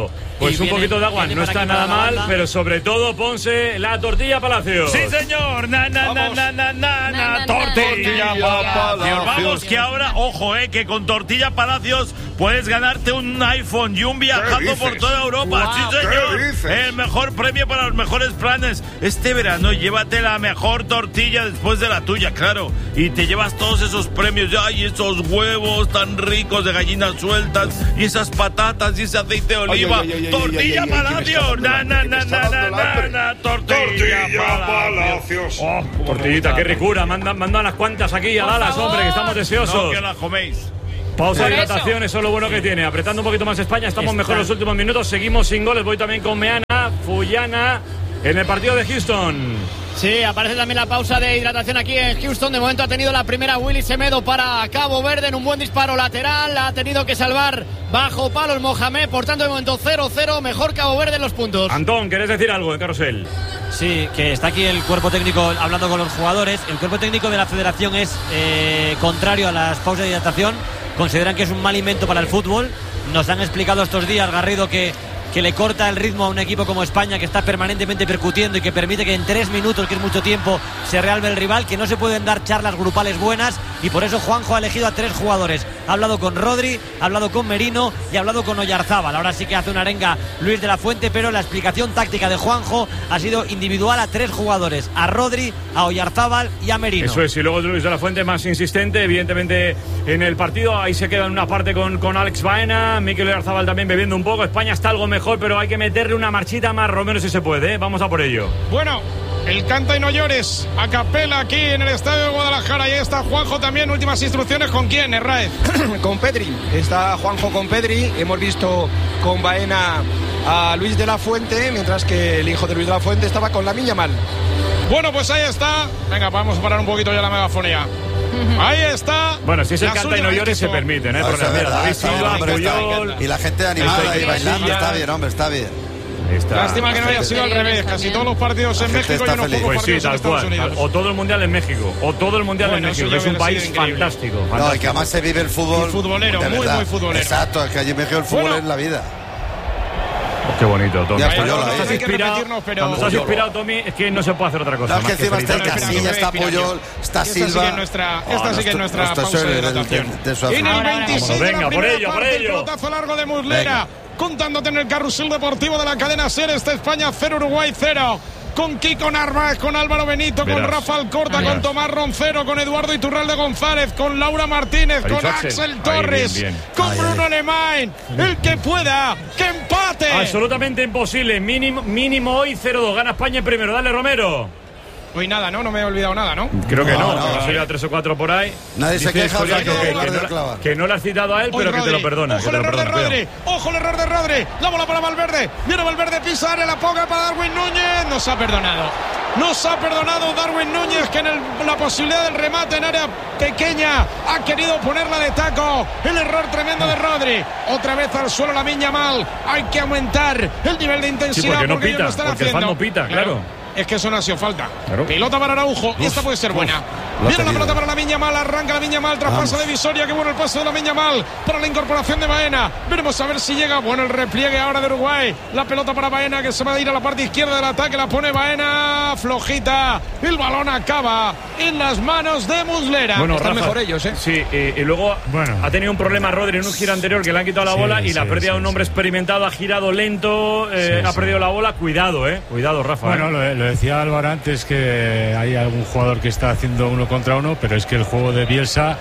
Pues un viene, poquito de agua no está nada mal, pero sobre todo Ponce, la tortilla Palacios. Sí, señor. Na, na, na, na, na, na, na, tortilla Palacios. Vamos, que ahora, ojo, eh, que con tortilla Palacios puedes ganarte un iPhone y un viajando por toda Europa. Wow. Sí, señor. El mejor premio para los mejores planes. Este verano llévate la mejor tortilla después de la tuya, claro. Y te llevas todos esos premios. Ay, esos huevos tan ricos de gallinas sueltas y esas patatas y ese aceite de oliva. Ay, ay, ay, tortilla Palacios. Na, na, na, na, na, na, na, tortilla Palacios. Oh, tortillita, qué ricura. Mandan, mandan unas cuantas aquí a Dallas, hombre, que estamos deseosos. No, que la coméis. Pausa de hidratación, eso es lo bueno que tiene. Apretando un poquito más España, estamos Está. mejor en los últimos minutos. Seguimos sin goles. Voy también con Meana, Fuyana en el partido de Houston. Sí, aparece también la pausa de hidratación aquí en Houston. De momento ha tenido la primera Willy Semedo para Cabo Verde en un buen disparo lateral. Ha tenido que salvar bajo palos Mohamed. Por tanto, de momento cero cero. Mejor Cabo Verde en los puntos. Antón, ¿querés decir algo en Carrusel? Sí, que está aquí el cuerpo técnico hablando con los jugadores. El cuerpo técnico de la federación es eh, contrario a las pausas de hidratación. Consideran que es un mal invento para el fútbol. Nos han explicado estos días, Garrido, que, que le corta el ritmo a un equipo como España, que está permanentemente percutiendo y que permite que en tres minutos, que es mucho tiempo, se realbe el rival, que no se pueden dar charlas grupales buenas, y por eso Juanjo ha elegido a tres jugadores. Ha hablado con Rodri, ha hablado con Merino y ha hablado con Oyarzábal. Ahora sí que hace una arenga Luis de la Fuente, pero la explicación táctica de Juanjo ha sido individual a tres jugadores: a Rodri, a Oyarzábal y a Merino. Eso es, y luego Luis de la Fuente más insistente, evidentemente, en el partido. Ahí se queda en una parte con, con Alex Baena, Mikel Oyarzábal también bebiendo un poco. España está algo mejor, pero hay que meterle una marchita más, Romero, si se puede, ¿eh? Vamos a por ello. Bueno, el canta y no llores a capela aquí en el estadio de Guadalajara. Y ahí está Juanjo también. Últimas instrucciones, ¿con quién, Herráez? Con Pedri. Está Juanjo con Pedri. Hemos visto con Baena a Luis de la Fuente, mientras que el hijo de Luis de la Fuente estaba con Lamine Yamal. Bueno, pues ahí está. Venga, vamos a parar un poquito ya la megafonía. Ahí está. Bueno, si es el canta y no llores, se permiten, ¿eh? No, Porque, es mira, verdad, está bien, hombre, está bien. Y la gente animada y bailando, está bien, hombre, está bien. Está. Lástima que no haya sido al revés. Casi todos los partidos en México y unos pocos pues partidos sí, en Estados cual. Unidos. O todo el mundial en México. O todo el mundial bueno, en México. Es un país fantástico, fantástico. No, y que además se vive el fútbol. Y futbolero, muy, verdad. muy futbolero. Exacto, es que allí en México el fútbol bueno. es la vida. Oh, qué bonito, Tommy. Ya Cuando Puyol, estás ¿eh? inspirado, pero... cuando estás inspirado, Tommy, es que no se puede hacer otra cosa. No, es que encima está Casilla, está Puyol, está Silva. Esta sí que es nuestra, esta oh, sí que es nuestra nuestro, pausa de de, hidratación. de, de, de en el veintiséis de la primera ello, parte, el pelotazo largo de Muslera. Contándote en el carrusel deportivo de la cadena SER. Está España cero, Uruguay cero. Con Kiko Narváez, con Álvaro Benito, Verás. con Rafa Alcorta, Verás. con Tomás Roncero, con Eduardo Iturralde González, con Laura Martínez, con Axel, Axel Torres, bien, bien. con ay, Bruno Alemán. El que pueda, que empate. Absolutamente imposible. Mínimo, mínimo hoy cero dos. Gana España primero. Dale, Romero. Hoy nada, ¿no? No me he olvidado nada, ¿no? Creo que no, no, no, no sería tres o cuatro por ahí. Nadie se queja, que, que, que, no, que no le has citado a él, pero Rodri. que te lo perdona. Ojo el error de Rodri, ojo el error de Rodri. La bola para Valverde, viene Valverde, pisa en la poca para Darwin Núñez. Nos ha perdonado. Nos ha perdonado Darwin Núñez, que en el, la posibilidad del remate en área pequeña ha querido ponerla de taco. El error tremendo de Rodri. Otra vez al suelo Lamine Yamal. Hay que aumentar el nivel de intensidad. Sí, porque no porque pita, lo están porque haciendo. el fan no pita, claro. claro. Es que eso no ha sido falta. Claro. Pelota para Araujo. Y esta puede ser buena. Uf, Viene la pelota para Lamine Yamal. Arranca Lamine Yamal. Traspaso de Visoria. Qué bueno el paso de Lamine Yamal para la incorporación de Baena. Veremos a ver si llega. Bueno, el repliegue ahora de Uruguay. La pelota para Baena, que se va a ir a la parte izquierda del ataque. La pone Baena. Flojita. El balón acaba en las manos de Muslera. Bueno, Están Rafa, mejor ellos, ¿eh? Sí, y, y luego bueno. ha tenido un problema Rodri en un giro anterior, que le han quitado la sí, bola y sí, la pérdida sí, de un hombre sí. experimentado. Ha girado lento. Eh, sí, ha perdido sí. la bola. Cuidado, ¿eh? Cuidado, Rafa. Bueno, ¿eh? lo, lo decía Álvaro antes. Es que hay algún jugador que está haciendo uno contra uno, pero es que el juego de Bielsa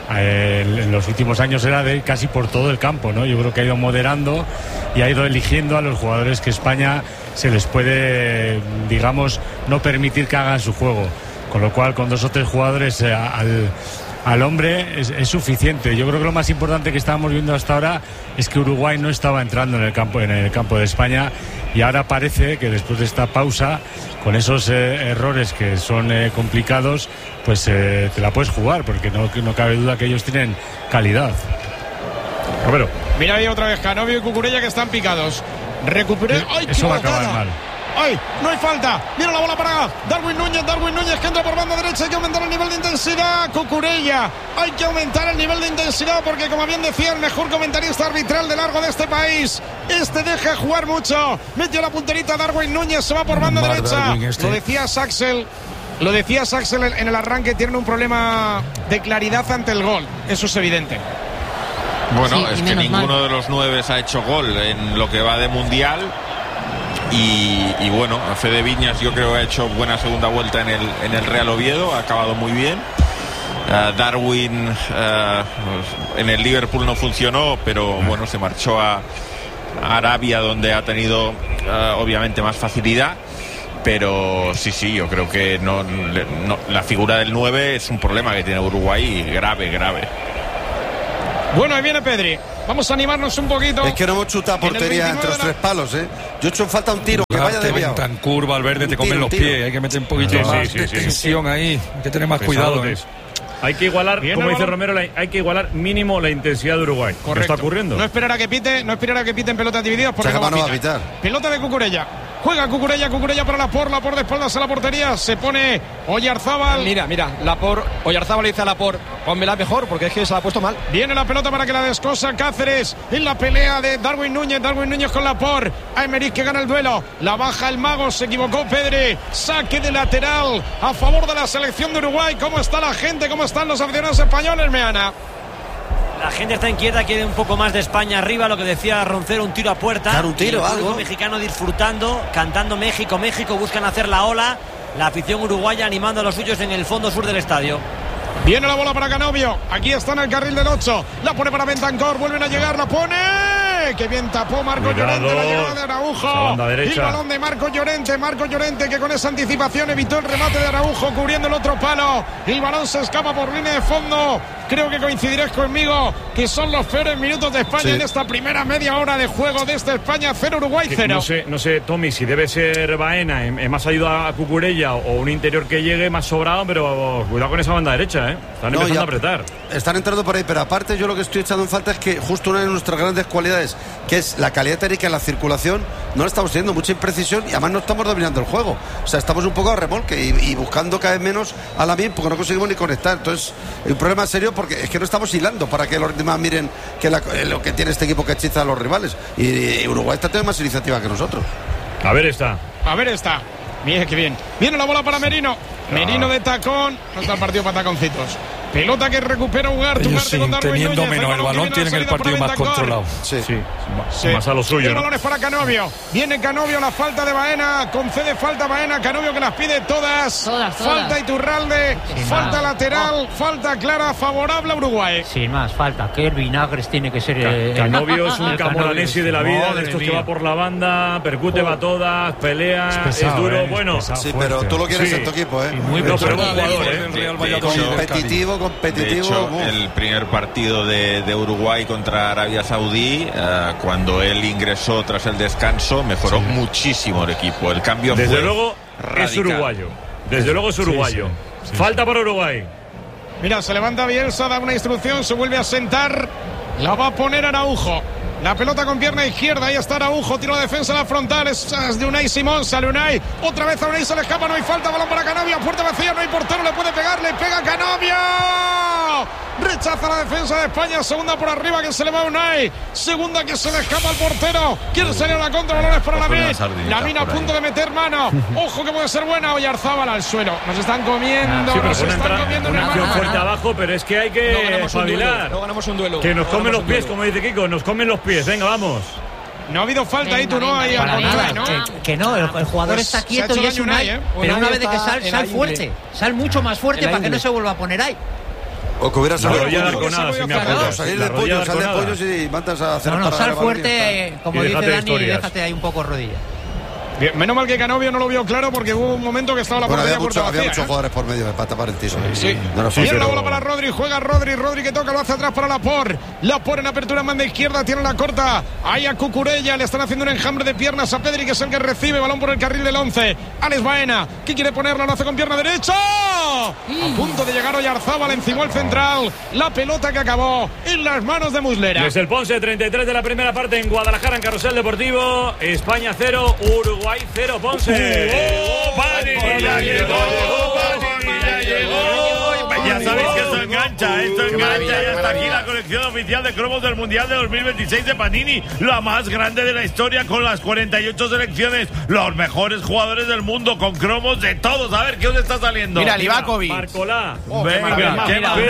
eh, en los últimos años era de casi por todo el campo, ¿no? Yo creo que ha ido moderando y ha ido eligiendo a los jugadores que España se les puede, digamos, no permitir que hagan su juego, con lo cual con dos o tres jugadores eh, al al hombre es, es suficiente. Yo creo que lo más importante que estábamos viendo hasta ahora es que Uruguay no estaba entrando en el campo en el campo de España, y ahora parece que después de esta pausa, con esos eh, errores que son eh, complicados, pues eh, te la puedes jugar, porque no, no cabe duda que ellos tienen calidad. Romero. Mira ahí otra vez Canovio y Cucurella, que están picados. Recuperé. ¡Ay, Eso qué va a acabar mal. ¡Ay! No hay falta. Mira la bola para Darwin Núñez. Darwin Núñez que entra por banda derecha. Hay que aumentar el nivel de intensidad. Cucurella. Hay que aumentar el nivel de intensidad porque, como bien decía el mejor comentarista arbitral de largo de este país, este deja jugar mucho. Metió la punterita Darwin Núñez. Se va por banda Mar derecha. Este. Lo decía Saxel. Lo decía Saxel en el arranque. Tienen un problema de claridad ante el gol. Eso es evidente. Bueno, sí, es que ninguno mal. de los nueve ha hecho gol en lo que va de Mundial. Y, y bueno, Fede Viñas yo creo que ha hecho buena segunda vuelta en el, en el Real Oviedo. Ha acabado muy bien. Uh, Darwin uh, en el Liverpool no funcionó, pero bueno, se marchó a, a Arabia, donde ha tenido uh, obviamente más facilidad. Pero sí, sí, yo creo que no, no, la figura del nueve es un problema que tiene Uruguay grave, grave. Bueno, ahí viene Pedri. Vamos a animarnos un poquito. Es que no hemos chutado portería entre los tres palos, ¿eh? Yo he hecho en falta un tiro que vaya desviado. Tan curva, Valverde, te comen los pies. Hay que meter un poquito sí, más sí, de sí, tensión sí. ahí. Hay que tener más Pesadotes. cuidado. ¿eh? Hay que igualar, Bien, como ¿no? dice Romero, la, hay que igualar mínimo la intensidad de Uruguay. Correcto. ¿Qué está ocurriendo? No esperar a que pite, no esperar a que piten pelotas divididas porque o sea, no, va no va a a pitar. Pelota de Cucurella. Juega Cucurella, Cucurella para la por, la por de espaldas a la portería. Se pone Oyarzábal. Mira, mira, la por Oyarzábal le dice a la por, pónmela mejor porque es que se la ha puesto mal. Viene la pelota para que la descosa Cáceres en la pelea de Darwin Núñez. Darwin Núñez con la por. Aymeric que gana el duelo. La baja el mago, se equivocó Pedri. Saque de lateral a favor de la selección de Uruguay. ¿Cómo está la gente? ¿Cómo están los aficionados españoles, Meana? La gente está inquieta, quiere un poco más de España arriba, lo que decía Roncero, un tiro a puerta. Claro, un tiro, el público algo. mexicano disfrutando, cantando México, México, buscan hacer la ola. La afición uruguaya animando a los suyos en el fondo sur del estadio. Viene la bola para Canovio. Aquí está en el carril del ocho. La pone para Bentancor. Vuelven a llegar. La pone. Que bien tapó Marco Cuidado. Llorente. La llegada de Araujo. El balón de Marco Llorente. Marco Llorente que con esa anticipación evitó el remate de Araujo cubriendo el otro palo. El balón se escapa por línea de fondo. Creo que coincidiréis conmigo que son los peores minutos de España sí. en esta primera media hora de juego de esta España cero Uruguay cero. No sé, no sé, Tommy, si debe ser Baena en, en más ayuda a Cucurella o un interior que llegue más sobrado, pero cuidado con esa banda derecha, ¿eh? Están no, empezando a apretar. Están entrando por ahí, pero aparte yo lo que estoy echando en falta es que justo una de nuestras grandes cualidades, que es la calidad técnica en la circulación, no le estamos teniendo mucha imprecisión y además no estamos dominando el juego. O sea, estamos un poco a remolque y, y buscando cada vez menos a la bien porque no conseguimos ni conectar. Entonces, un problema serio porque es que no estamos hilando para que los demás miren que la, lo que tiene este equipo que hechiza a los rivales. Y, y Uruguay está teniendo más iniciativa que nosotros. A ver esta. A ver esta. Mira que bien. Viene la bola para Merino. Merino de tacón. No está el partido para taconcitos. Pelota que recupera Ugarte. Ellos sí, teniendo menos el balón, tienen el partido más controlado. Sí, sí. sí. Más a lo suyo. El ¿no? balón es para Canovio. Viene Canovio, la falta de Baena. Concede falta Baena. Canovio que las pide todas. Todas, todas. Falta Iturralde. Sin falta más. Lateral. Oh. Falta clara favorable a Uruguay. Sin más, falta. Que el Vinagres tiene que ser. Ca eh, Canovio es un camoranesi de la vida. De estos mía. que va por la banda, percute, oh. va todas, pelea. Es, pesado, es duro. Eh, bueno, pesado, sí, fuerte. Pero tú lo quieres sí. en tu equipo, ¿eh? Y muy no, pero buen jugador, ¿eh? Real Valladolid. Competitivo, competitivo. El primer partido de, de Uruguay contra Arabia Saudí, uh, cuando él ingresó tras el descanso, mejoró sí. muchísimo el equipo. El cambio desde fue luego radical. Es uruguayo. Desde es, luego es uruguayo. Sí, sí, sí, Falta sí. para Uruguay. Mira, se levanta Bielsa, da una instrucción, se vuelve a sentar. La va a poner Araujo. La pelota con pierna izquierda, ahí está Araujo, tiro de defensa a la frontal, es de Unai Simón, sale Unai, otra vez a Unai se le escapa, no hay falta, balón para Canovio, puerta vacía, no hay portero, le puede pegar, le pega Canovio, rechaza la defensa de España, segunda por arriba que se le va a Unai, segunda que se le escapa al portero, quiere salir a la contra, balones para Lamine, Lamine a punto de meter mano, ojo que puede ser buena, Oyarzábal al suelo, nos están comiendo, ah, sí, nos están entra, comiendo una acción fuerte abajo, pero es que hay que no espabilar, no ganamos un duelo, que nos no comen los un pies, duelo. como dice Kiko, nos comen los pies. Venga, vamos. No ha habido falta venga, ahí, tú no, ahí para nada, ¿no? Que, que no, el, el jugador pues está quieto y es un ahí, ¿eh? Pero una vez de que sal, sal fuerte, sal mucho más fuerte para que no se vuelva a poner ahí. O que hubiera salido salir de pollo, sal de pollos y mandas a hacer. No, no, sal fuerte, como dice Dani, déjate ahí un poco rodillas. Bien, menos mal que Canovio no lo vio claro porque hubo un momento que estaba la bueno, portería había, mucho, vacía, había muchos ¿eh? jugadores por medio para tapar el tiro. Sí, sí. No, no, sí, Viene pero... la bola para Rodri, juega Rodri, Rodri que toca, lo hace atrás para Lapor. Lapor en apertura, manda izquierda, tiene la corta. Ahí a Cucurella, le están haciendo un enjambre de piernas a Pedri, que es el que recibe, balón por el carril del once. Alex Baena, que quiere ponerla, lo hace con pierna derecha. A punto de llegar Oyarzábal, encima el central. La pelota que acabó en las manos de Muslera. Desde el Ponce, treinta y tres de la primera parte en Guadalajara, en Carrusel Deportivo. España cero, Uruguay Uruguay cero, Ponce. ¡Oh, Panini ya llegó! ¡Panini ya llegó! Ya sabéis que esto engancha, esto engancha. Ya está aquí la colección oficial de cromos del Mundial de dos mil veintiséis de Panini, la más grande de la historia, con las cuarenta y ocho selecciones, los mejores jugadores del mundo, con cromos de todos. A ver, ¿qué os está saliendo? Mira, Livakovic. Marcolá. Oh, venga, ¿qué más?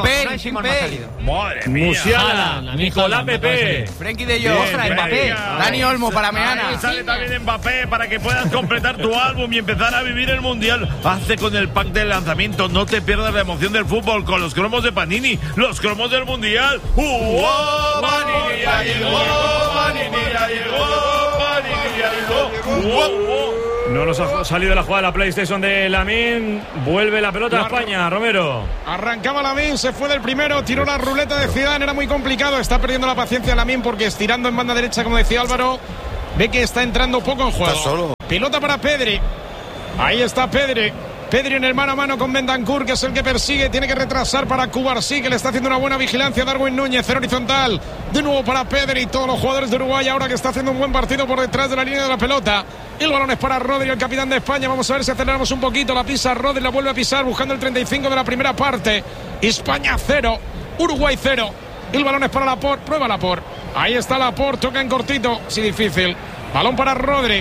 Madre mía. Musiala, Nicolás Pepe, Frenkie de Jong, Mbappé, Dani Olmo para mañana. Ahí sale también Mbappé para que puedas completar tu álbum y empezar a vivir el Mundial. Hazte con el pack de lanzamiento, no te pierdas la emoción del fútbol con los cromos de Panini, los cromos del Mundial. ¡Uh! Panini ya llegó, Panini ya llegó, Panini ya llegó. ¡Uh! No nos ha salido la jugada de la PlayStation de Lamine. Vuelve la pelota a España, Romero. Arrancaba Lamine, se fue del primero, tiró la ruleta de Zidane, era muy complicado. Está perdiendo la paciencia Lamine porque estirando en banda derecha, como decía Álvaro, ve que está entrando poco en juego. Está solo. Pelota para Pedri. Ahí está Pedri. Pedri en el mano a mano con Bentancur, que es el que persigue. Tiene que retrasar para Cubarsí, que le está haciendo una buena vigilancia a Darwin Núñez. Cero horizontal. De nuevo para Pedri. Todos los jugadores de Uruguay ahora que está haciendo un buen partido por detrás de la línea de la pelota. El balón es para Rodri, el capitán de España. Vamos a ver si aceleramos un poquito. La pisa Rodri, la vuelve a pisar buscando el treinta y cinco de la primera parte. España cero, Uruguay cero. El balón es para Laporte. Prueba Laporte. Ahí está Laporte. Toca en cortito. Sí, difícil. Balón para Rodri.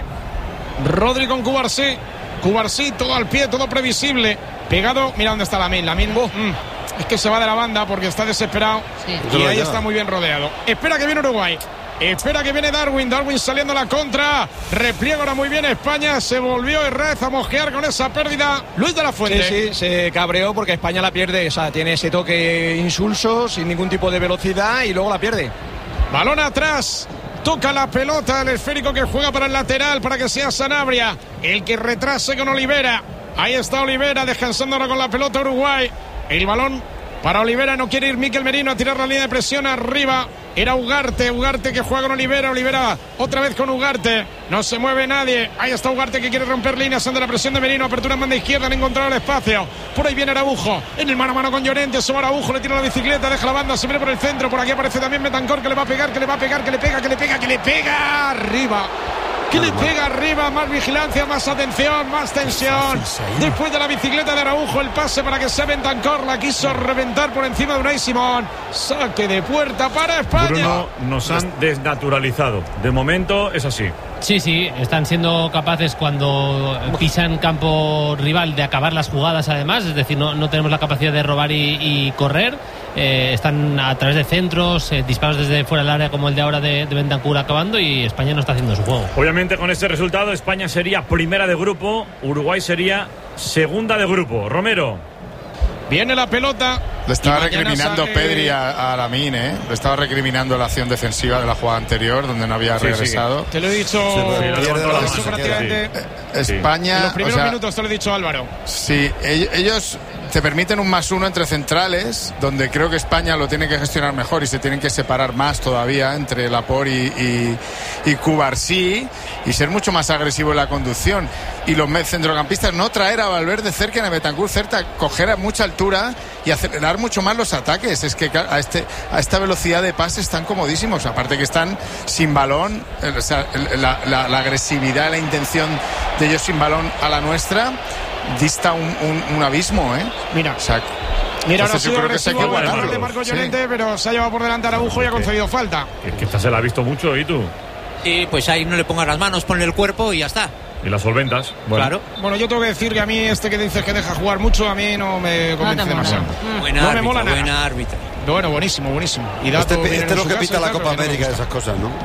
Rodri con Cubarsí. Cubarsí, todo al pie, todo previsible. Pegado, mira dónde está Lamine. Lamine, oh, mm, es que se va de la banda porque está desesperado. Sí. Y ahí está muy bien rodeado. Espera que viene Uruguay. Espera que viene Darwin. Darwin saliendo a la contra. Repliega ahora muy bien España. Se volvió Herrez a mosquear con esa pérdida. Luis de la Fuente. Sí, sí, se cabreó porque España la pierde. O sea, tiene ese toque insulso, sin ningún tipo de velocidad y luego la pierde. Balón atrás. Toca la pelota, el esférico que juega para el lateral para que sea Sanabria el que retrase con Olivera. Ahí está Olivera descansando ahora con la pelota Uruguay. El balón para Olivera, no quiere ir Mikel Merino a tirar la línea de presión arriba. Era Ugarte, Ugarte que juega con Olivera. Olivera otra vez con Ugarte. No se mueve nadie. Ahí está Ugarte que quiere romper líneas ante la presión de Merino. Apertura en banda izquierda, han encontrado el espacio. Por ahí viene Araujo. En el mano a mano con Llorente. Sube Araujo, le tira la bicicleta, deja la banda, se viene por el centro. Por aquí aparece también Bentancur que le va a pegar, que le va a pegar, que le pega, que le pega, que le pega. Arriba. Que le pega arriba, más vigilancia, más atención, más tensión. Después de la bicicleta de Araujo, el pase para que sea Bentancur, la quiso reventar por encima de Unai Simón. Saque de puerta para España. Bruno, nos han desnaturalizado. De momento es así. Sí, sí, están siendo capaces cuando pisan campo rival de acabar las jugadas además, es decir, no, no tenemos la capacidad de robar y, y correr. Eh, están a través de centros, eh, disparos desde fuera del área como el de ahora de, de Bentancur acabando, y España no está haciendo su juego. Obviamente con este resultado España sería primera de grupo, Uruguay sería segunda de grupo. Romero. Viene la pelota. Le estaba recriminando sale... Pedri a, a Lamine, ¿eh? Le estaba recriminando la acción defensiva de la jugada anterior, donde no había sí, regresado. Sí. Te lo he dicho. Sí, lo eso prácticamente. Sí. España. En los primeros o sea, minutos te lo he dicho, Álvaro. Sí, ellos te permiten un más uno entre centrales, donde creo que España lo tiene que gestionar mejor y se tienen que separar más todavía entre Laporte y, y, y Cubarsí, y ser mucho más agresivo en la conducción. Y los centrocampistas no traer a Valverde cerca, a Bentancur cerca, coger a mucha altura y acelerar mucho más los ataques. Es que a, este, a esta velocidad de pase están comodísimos, aparte que están sin balón. O sea, la, la, la agresividad, la intención de ellos sin balón a la nuestra dista un, un, un abismo, ¿eh? Mira, o sea, mira, ahora ha sido agresivo de Marco Llorente, sí. Pero se ha llevado por delante a Araujo y ha concedido falta. Es que esta se la ha visto mucho, ¿y tú? Sí, pues ahí no le pongas las manos, ponle el cuerpo y ya está. Y las solventas. Bueno. Claro. Bueno, yo tengo que decir que a mí este que dices que deja jugar mucho, a mí no me convence demasiado. No, buena no árbitra, me mola nada. Buena árbitra. Bueno, buenísimo, buenísimo. Y este, este es lo que pita la Copa América de esas cosas, ¿no?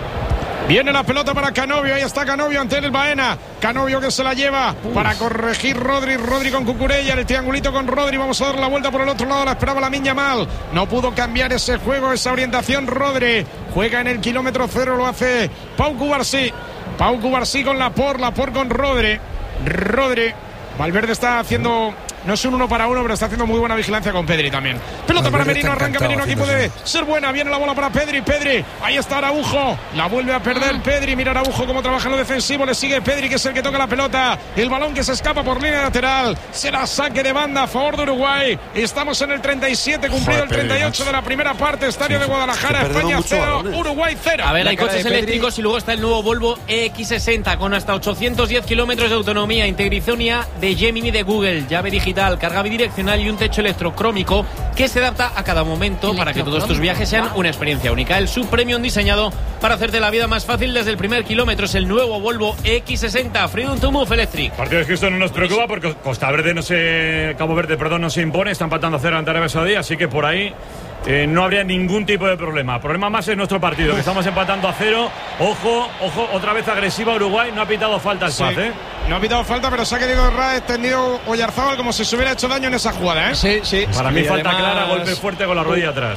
Viene la pelota para Canovio, ahí está Canovio ante el Baena. Canovio que se la lleva Uf. para corregir Rodri, Rodri con Cucurella, el triangulito con Rodri, vamos a dar la vuelta por el otro lado, la esperaba Lamine Yamal, no pudo cambiar ese juego, esa orientación Rodri, juega en el kilómetro cero, lo hace Pau Cubarsí, Pau Cubarsí con Laporte, Laporte con Rodri, Rodri, Valverde está haciendo no es un uno para uno, pero está haciendo muy buena vigilancia con Pedri también. Pelota para Merino, arranca Merino, aquí puede ser buena, viene la bola para Pedri, Pedri, ahí está Araujo, la vuelve a perder Pedri, mira Araujo cómo trabaja en lo defensivo, le sigue Pedri, que es el que toca la pelota, el balón que se escapa por línea lateral, será saque de banda a favor de Uruguay. Estamos en el treinta y siete, cumplido el treinta y ocho de la primera parte, estadio de Guadalajara, España cero, Uruguay cero. A ver, hay coches eléctricos y luego está el nuevo Volvo E X sesenta con hasta ochocientos diez kilómetros de autonomía, integración de Gemini de Google, llave digital, carga bidireccional y un techo electrocrómico que se adapta a cada momento para que todos tus viajes sean una experiencia única. El subpremium diseñado para hacerte la vida más fácil desde el primer kilómetro es el nuevo Volvo E X sesenta Freedom to Move Electric. Partido de Houston no nos preocupa porque Costa Verde no se Cabo Verde, perdón, no se impone, está empatando a cero ante Arabia Saudí, así que por ahí Eh, no habría ningún tipo de problema. El problema más es nuestro partido, que estamos empatando a cero. Ojo, ojo, otra vez agresiva Uruguay. No ha pitado falta el sí. Paz, ¿eh? No ha pitado falta, pero se ha querido errar, extendido Oyarzábal como si se hubiera hecho daño en esa jugada, ¿eh? Sí, sí. Para sí, mí falta además, clara, golpe fuerte con la rodilla atrás.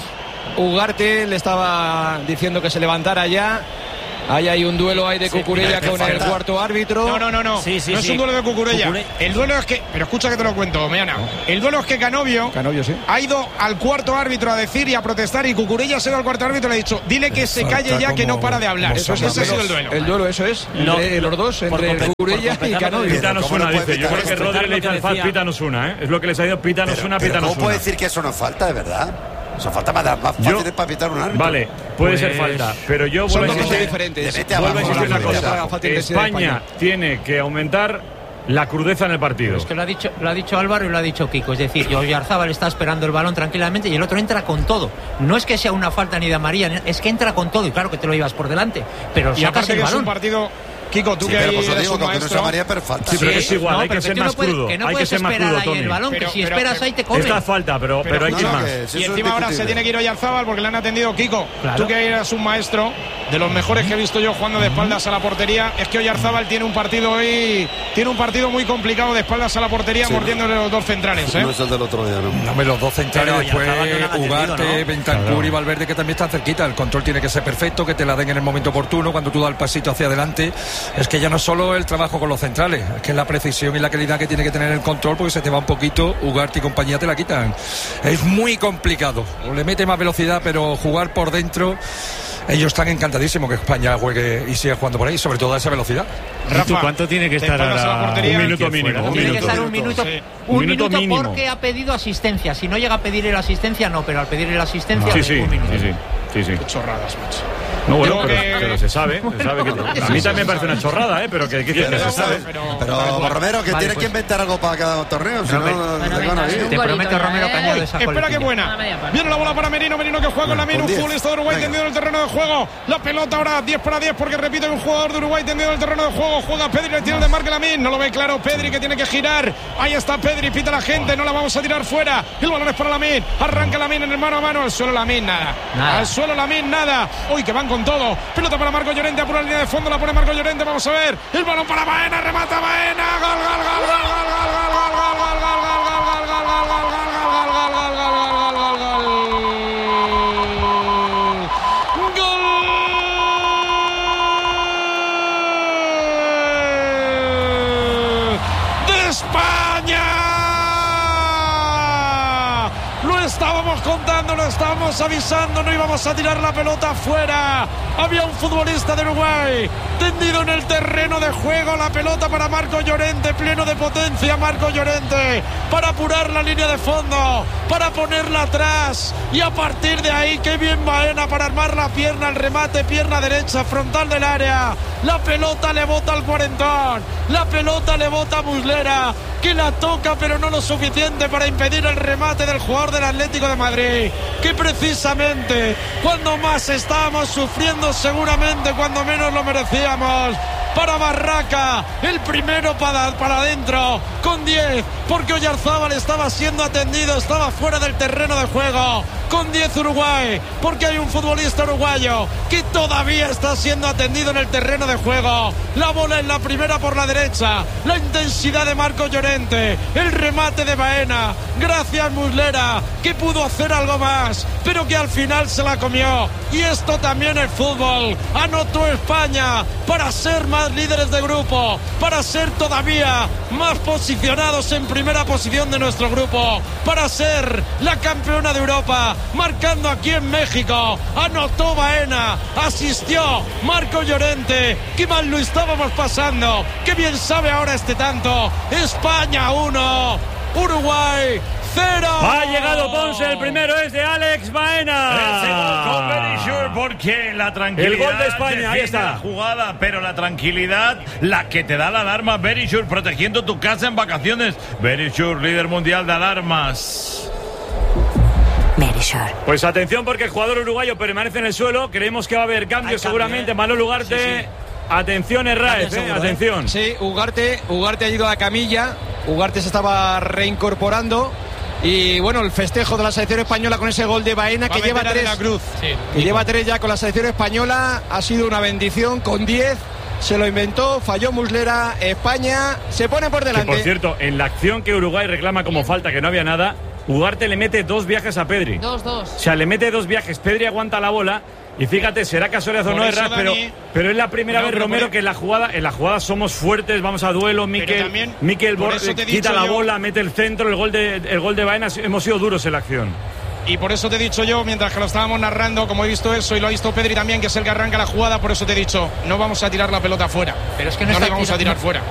Ugarte le estaba diciendo que se levantara ya. Ahí hay un duelo ahí de sí, Cucurella con falta. El cuarto árbitro. No, no, no, no. Sí, sí, no sí. Es un duelo de Cucurella. Cucure... El duelo es que. Pero escucha que te lo cuento, Meana. El duelo es que Canovio, Canovio sí. ha ido al cuarto árbitro a decir y a protestar. Y Cucurella se ha ido al cuarto árbitro y le ha dicho: dile que se calle ya, como, que no para de hablar. Eso, ese ha sido el duelo. El duelo, eso es. No, entre los dos, entre Cucurella y Canovio. Pítanos una, dice. Yo creo que Rodri le dice al F A T: pítanos una, ¿eh? Es lo que les ha ido: pítanos una, pítanos una. ¿Cómo puede decir que eso no falta, de verdad? O sea, falta más, más fácil para pitar un árbitro. Vale, puede pues, ser falta, pero yo vuelvo a insistir, diferentes. Vuelvo a insistir una cosa. España tiene que aumentar la crudeza en el partido. Pero es que lo ha dicho, lo ha dicho Álvaro y lo ha dicho Kiko. Es decir, Oyarzábal está esperando el balón tranquilamente y el otro entra con todo. No es que sea una falta ni de amarilla, es que entra con todo y claro que te lo llevas por delante. Pero y sacas el que balón. Es un partido. Kiko, tú sí, que ahí pues eres digo, un que maestro. No se llamaría, pero falta. Sí, pero sí. es igual, no, hay que ser más puedes, crudo. Que no hay que ser más crudo, ahí el balón, pero, que si pero, esperas pero, ahí te comen. Esta falta, pero, pero, pero hay que ir no, más. Que, si y encima ahora se tiene que ir Oyarzábal porque le han atendido Kiko. Claro. Tú que eres un maestro, de los mejores que he visto yo jugando de espaldas a la portería, es que Oyarzábal tiene un partido hoy, tiene un partido muy complicado de espaldas a la portería, sí, mordiéndole los dos centrales. ¿eh? No es el del otro día, ¿no? No, los dos centrales, después Ugarte, Bentancur y Valverde, que también están cerquita. El control tiene que ser perfecto, que te la den en el momento oportuno, cuando tú das el pasito hacia adelante. Es que ya no solo el trabajo con los centrales, es que la precisión y la calidad que tiene que tener el control, porque se te va un poquito, Ugarte y compañía te la quitan. Es muy complicado, le mete más velocidad, pero jugar por dentro, ellos están encantadísimos que España juegue y siga jugando por ahí, sobre todo a esa velocidad. Rafa, ¿cuánto tiene que estar ahora? Un minuto mínimo. Un tiene minuto. que estar un minuto, sí. un, un minuto, minuto porque ha pedido asistencia. Si no llega a pedirle la asistencia, no, pero al pedirle la asistencia, sí, sí, un minuto. Sí, sí. Sí, sí. Qué chorradas, macho. No, bueno, pero, que... pero se sabe, se sabe que a mí también me parece una chorrada, ¿eh? Pero que, que, que, que se sabe. Pero, pero Romero, que vale, tiene pues. que inventar algo para cada torneo, si no, no, no te van a ir. Te prometo, Romero, que añade esa Espera que buena. Viene la bola para Merino, Merino que juega con la mano, un futbolista de Uruguay tendido en el terreno de juego. La pelota ahora diez para diez porque repite un jugador de Uruguay tendido en el terreno de juego. Juega Pedri, le tira el de marca Lamin, no lo ve claro Pedri que tiene que girar. Ahí está Pedri, pita la gente, no la vamos a tirar fuera. El balón es para Lamin, arranca Lamin en el mano a mano, al suelo Lamin, nada. nada. Al suelo Lamin, nada. Uy, que van con todo. Pelota para Marco Llorente, apura la línea de fondo, la pone Marco Llorente, vamos a ver. El balón para Baena, remata Baena. Gol, gol, gol, gol, gol, gol, gol, gol, gol, gol, gol, estábamos contando, lo estábamos avisando, no íbamos a tirar la pelota afuera. Había un futbolista de Uruguay tendido en el terreno de juego, la pelota para Marco Llorente, pleno de potencia Marco Llorente, para apurar la línea de fondo, para ponerla atrás y a partir de ahí, qué bien Baena para armar la pierna, el remate, pierna derecha, frontal del área, la pelota le bota al cuarentón, la pelota le bota a Muslera, que la toca pero no lo suficiente para impedir el remate del jugador del Atlético de Madrid, que precisamente cuando más estábamos sufriendo, seguramente cuando menos lo merecíamos, para Barraca, el primero para, para adentro, con diez, porque Oyarzábal estaba siendo atendido, estaba fuera del terreno de juego, con diez Uruguay, porque hay un futbolista uruguayo que todavía está siendo atendido en el terreno de juego, la bola en la primera por la derecha, la intensidad de Marco Llorente, el remate de Baena, gracias Muslera, que pudo hacer algo más, pero que al final se la comió, y esto también es fútbol, anotó España para ser más más líderes de grupo, para ser todavía más posicionados en primera posición de nuestro grupo, para ser la campeona de Europa, marcando aquí en México. Anotó Baena, asistió Marco Llorente. Qué mal lo estábamos pasando, qué bien sabe ahora este tanto. España uno, Uruguay cero. Ha llegado Ponce, el primero es de Alex Baena. Ese gol con Berisur, porque la tranquilidad. El gol de España, ahí está. La jugada, pero la tranquilidad, la que te da la alarma. Berisur protegiendo tu casa en vacaciones. Berisur, líder mundial de alarmas. Pues atención, porque el jugador uruguayo permanece en el suelo. Creemos que va a haber cambio seguramente. ¿eh? Manolo Ugarte. Sí, sí. Atención, Herráez, eh, atención. Sí, Ugarte, Ugarte ha ido a la camilla. Ugarte se estaba reincorporando. Y bueno, el festejo de la selección española con ese gol de Baena, que lleva tres. La cruz. Sí, que lleva tres ya con la selección española. Ha sido una bendición con diez. Se lo inventó, falló Muslera. España se pone por delante. Que, por cierto, en la acción que Uruguay reclama como falta, que no había nada, Ugarte le mete dos viajes a Pedri. Dos, dos. O sea, le mete dos viajes. Pedri aguanta la bola. Y fíjate, será casualidad o no, Herrera, pero, pero es la primera no, vez, Romero, que en la jugada en la jugada somos fuertes, vamos a duelo. Mikel, Mikel Bor- quita la yo, bola, mete el centro, el gol de el gol de Baena. Hemos sido duros en la acción. Y por eso te he dicho yo, mientras que lo estábamos narrando, como he visto eso y lo ha visto Pedri también, que es el que arranca la jugada, por eso te he dicho, no vamos a tirar la pelota fuera. Pero es que no, no está la vamos tira- a tirar no, fuera.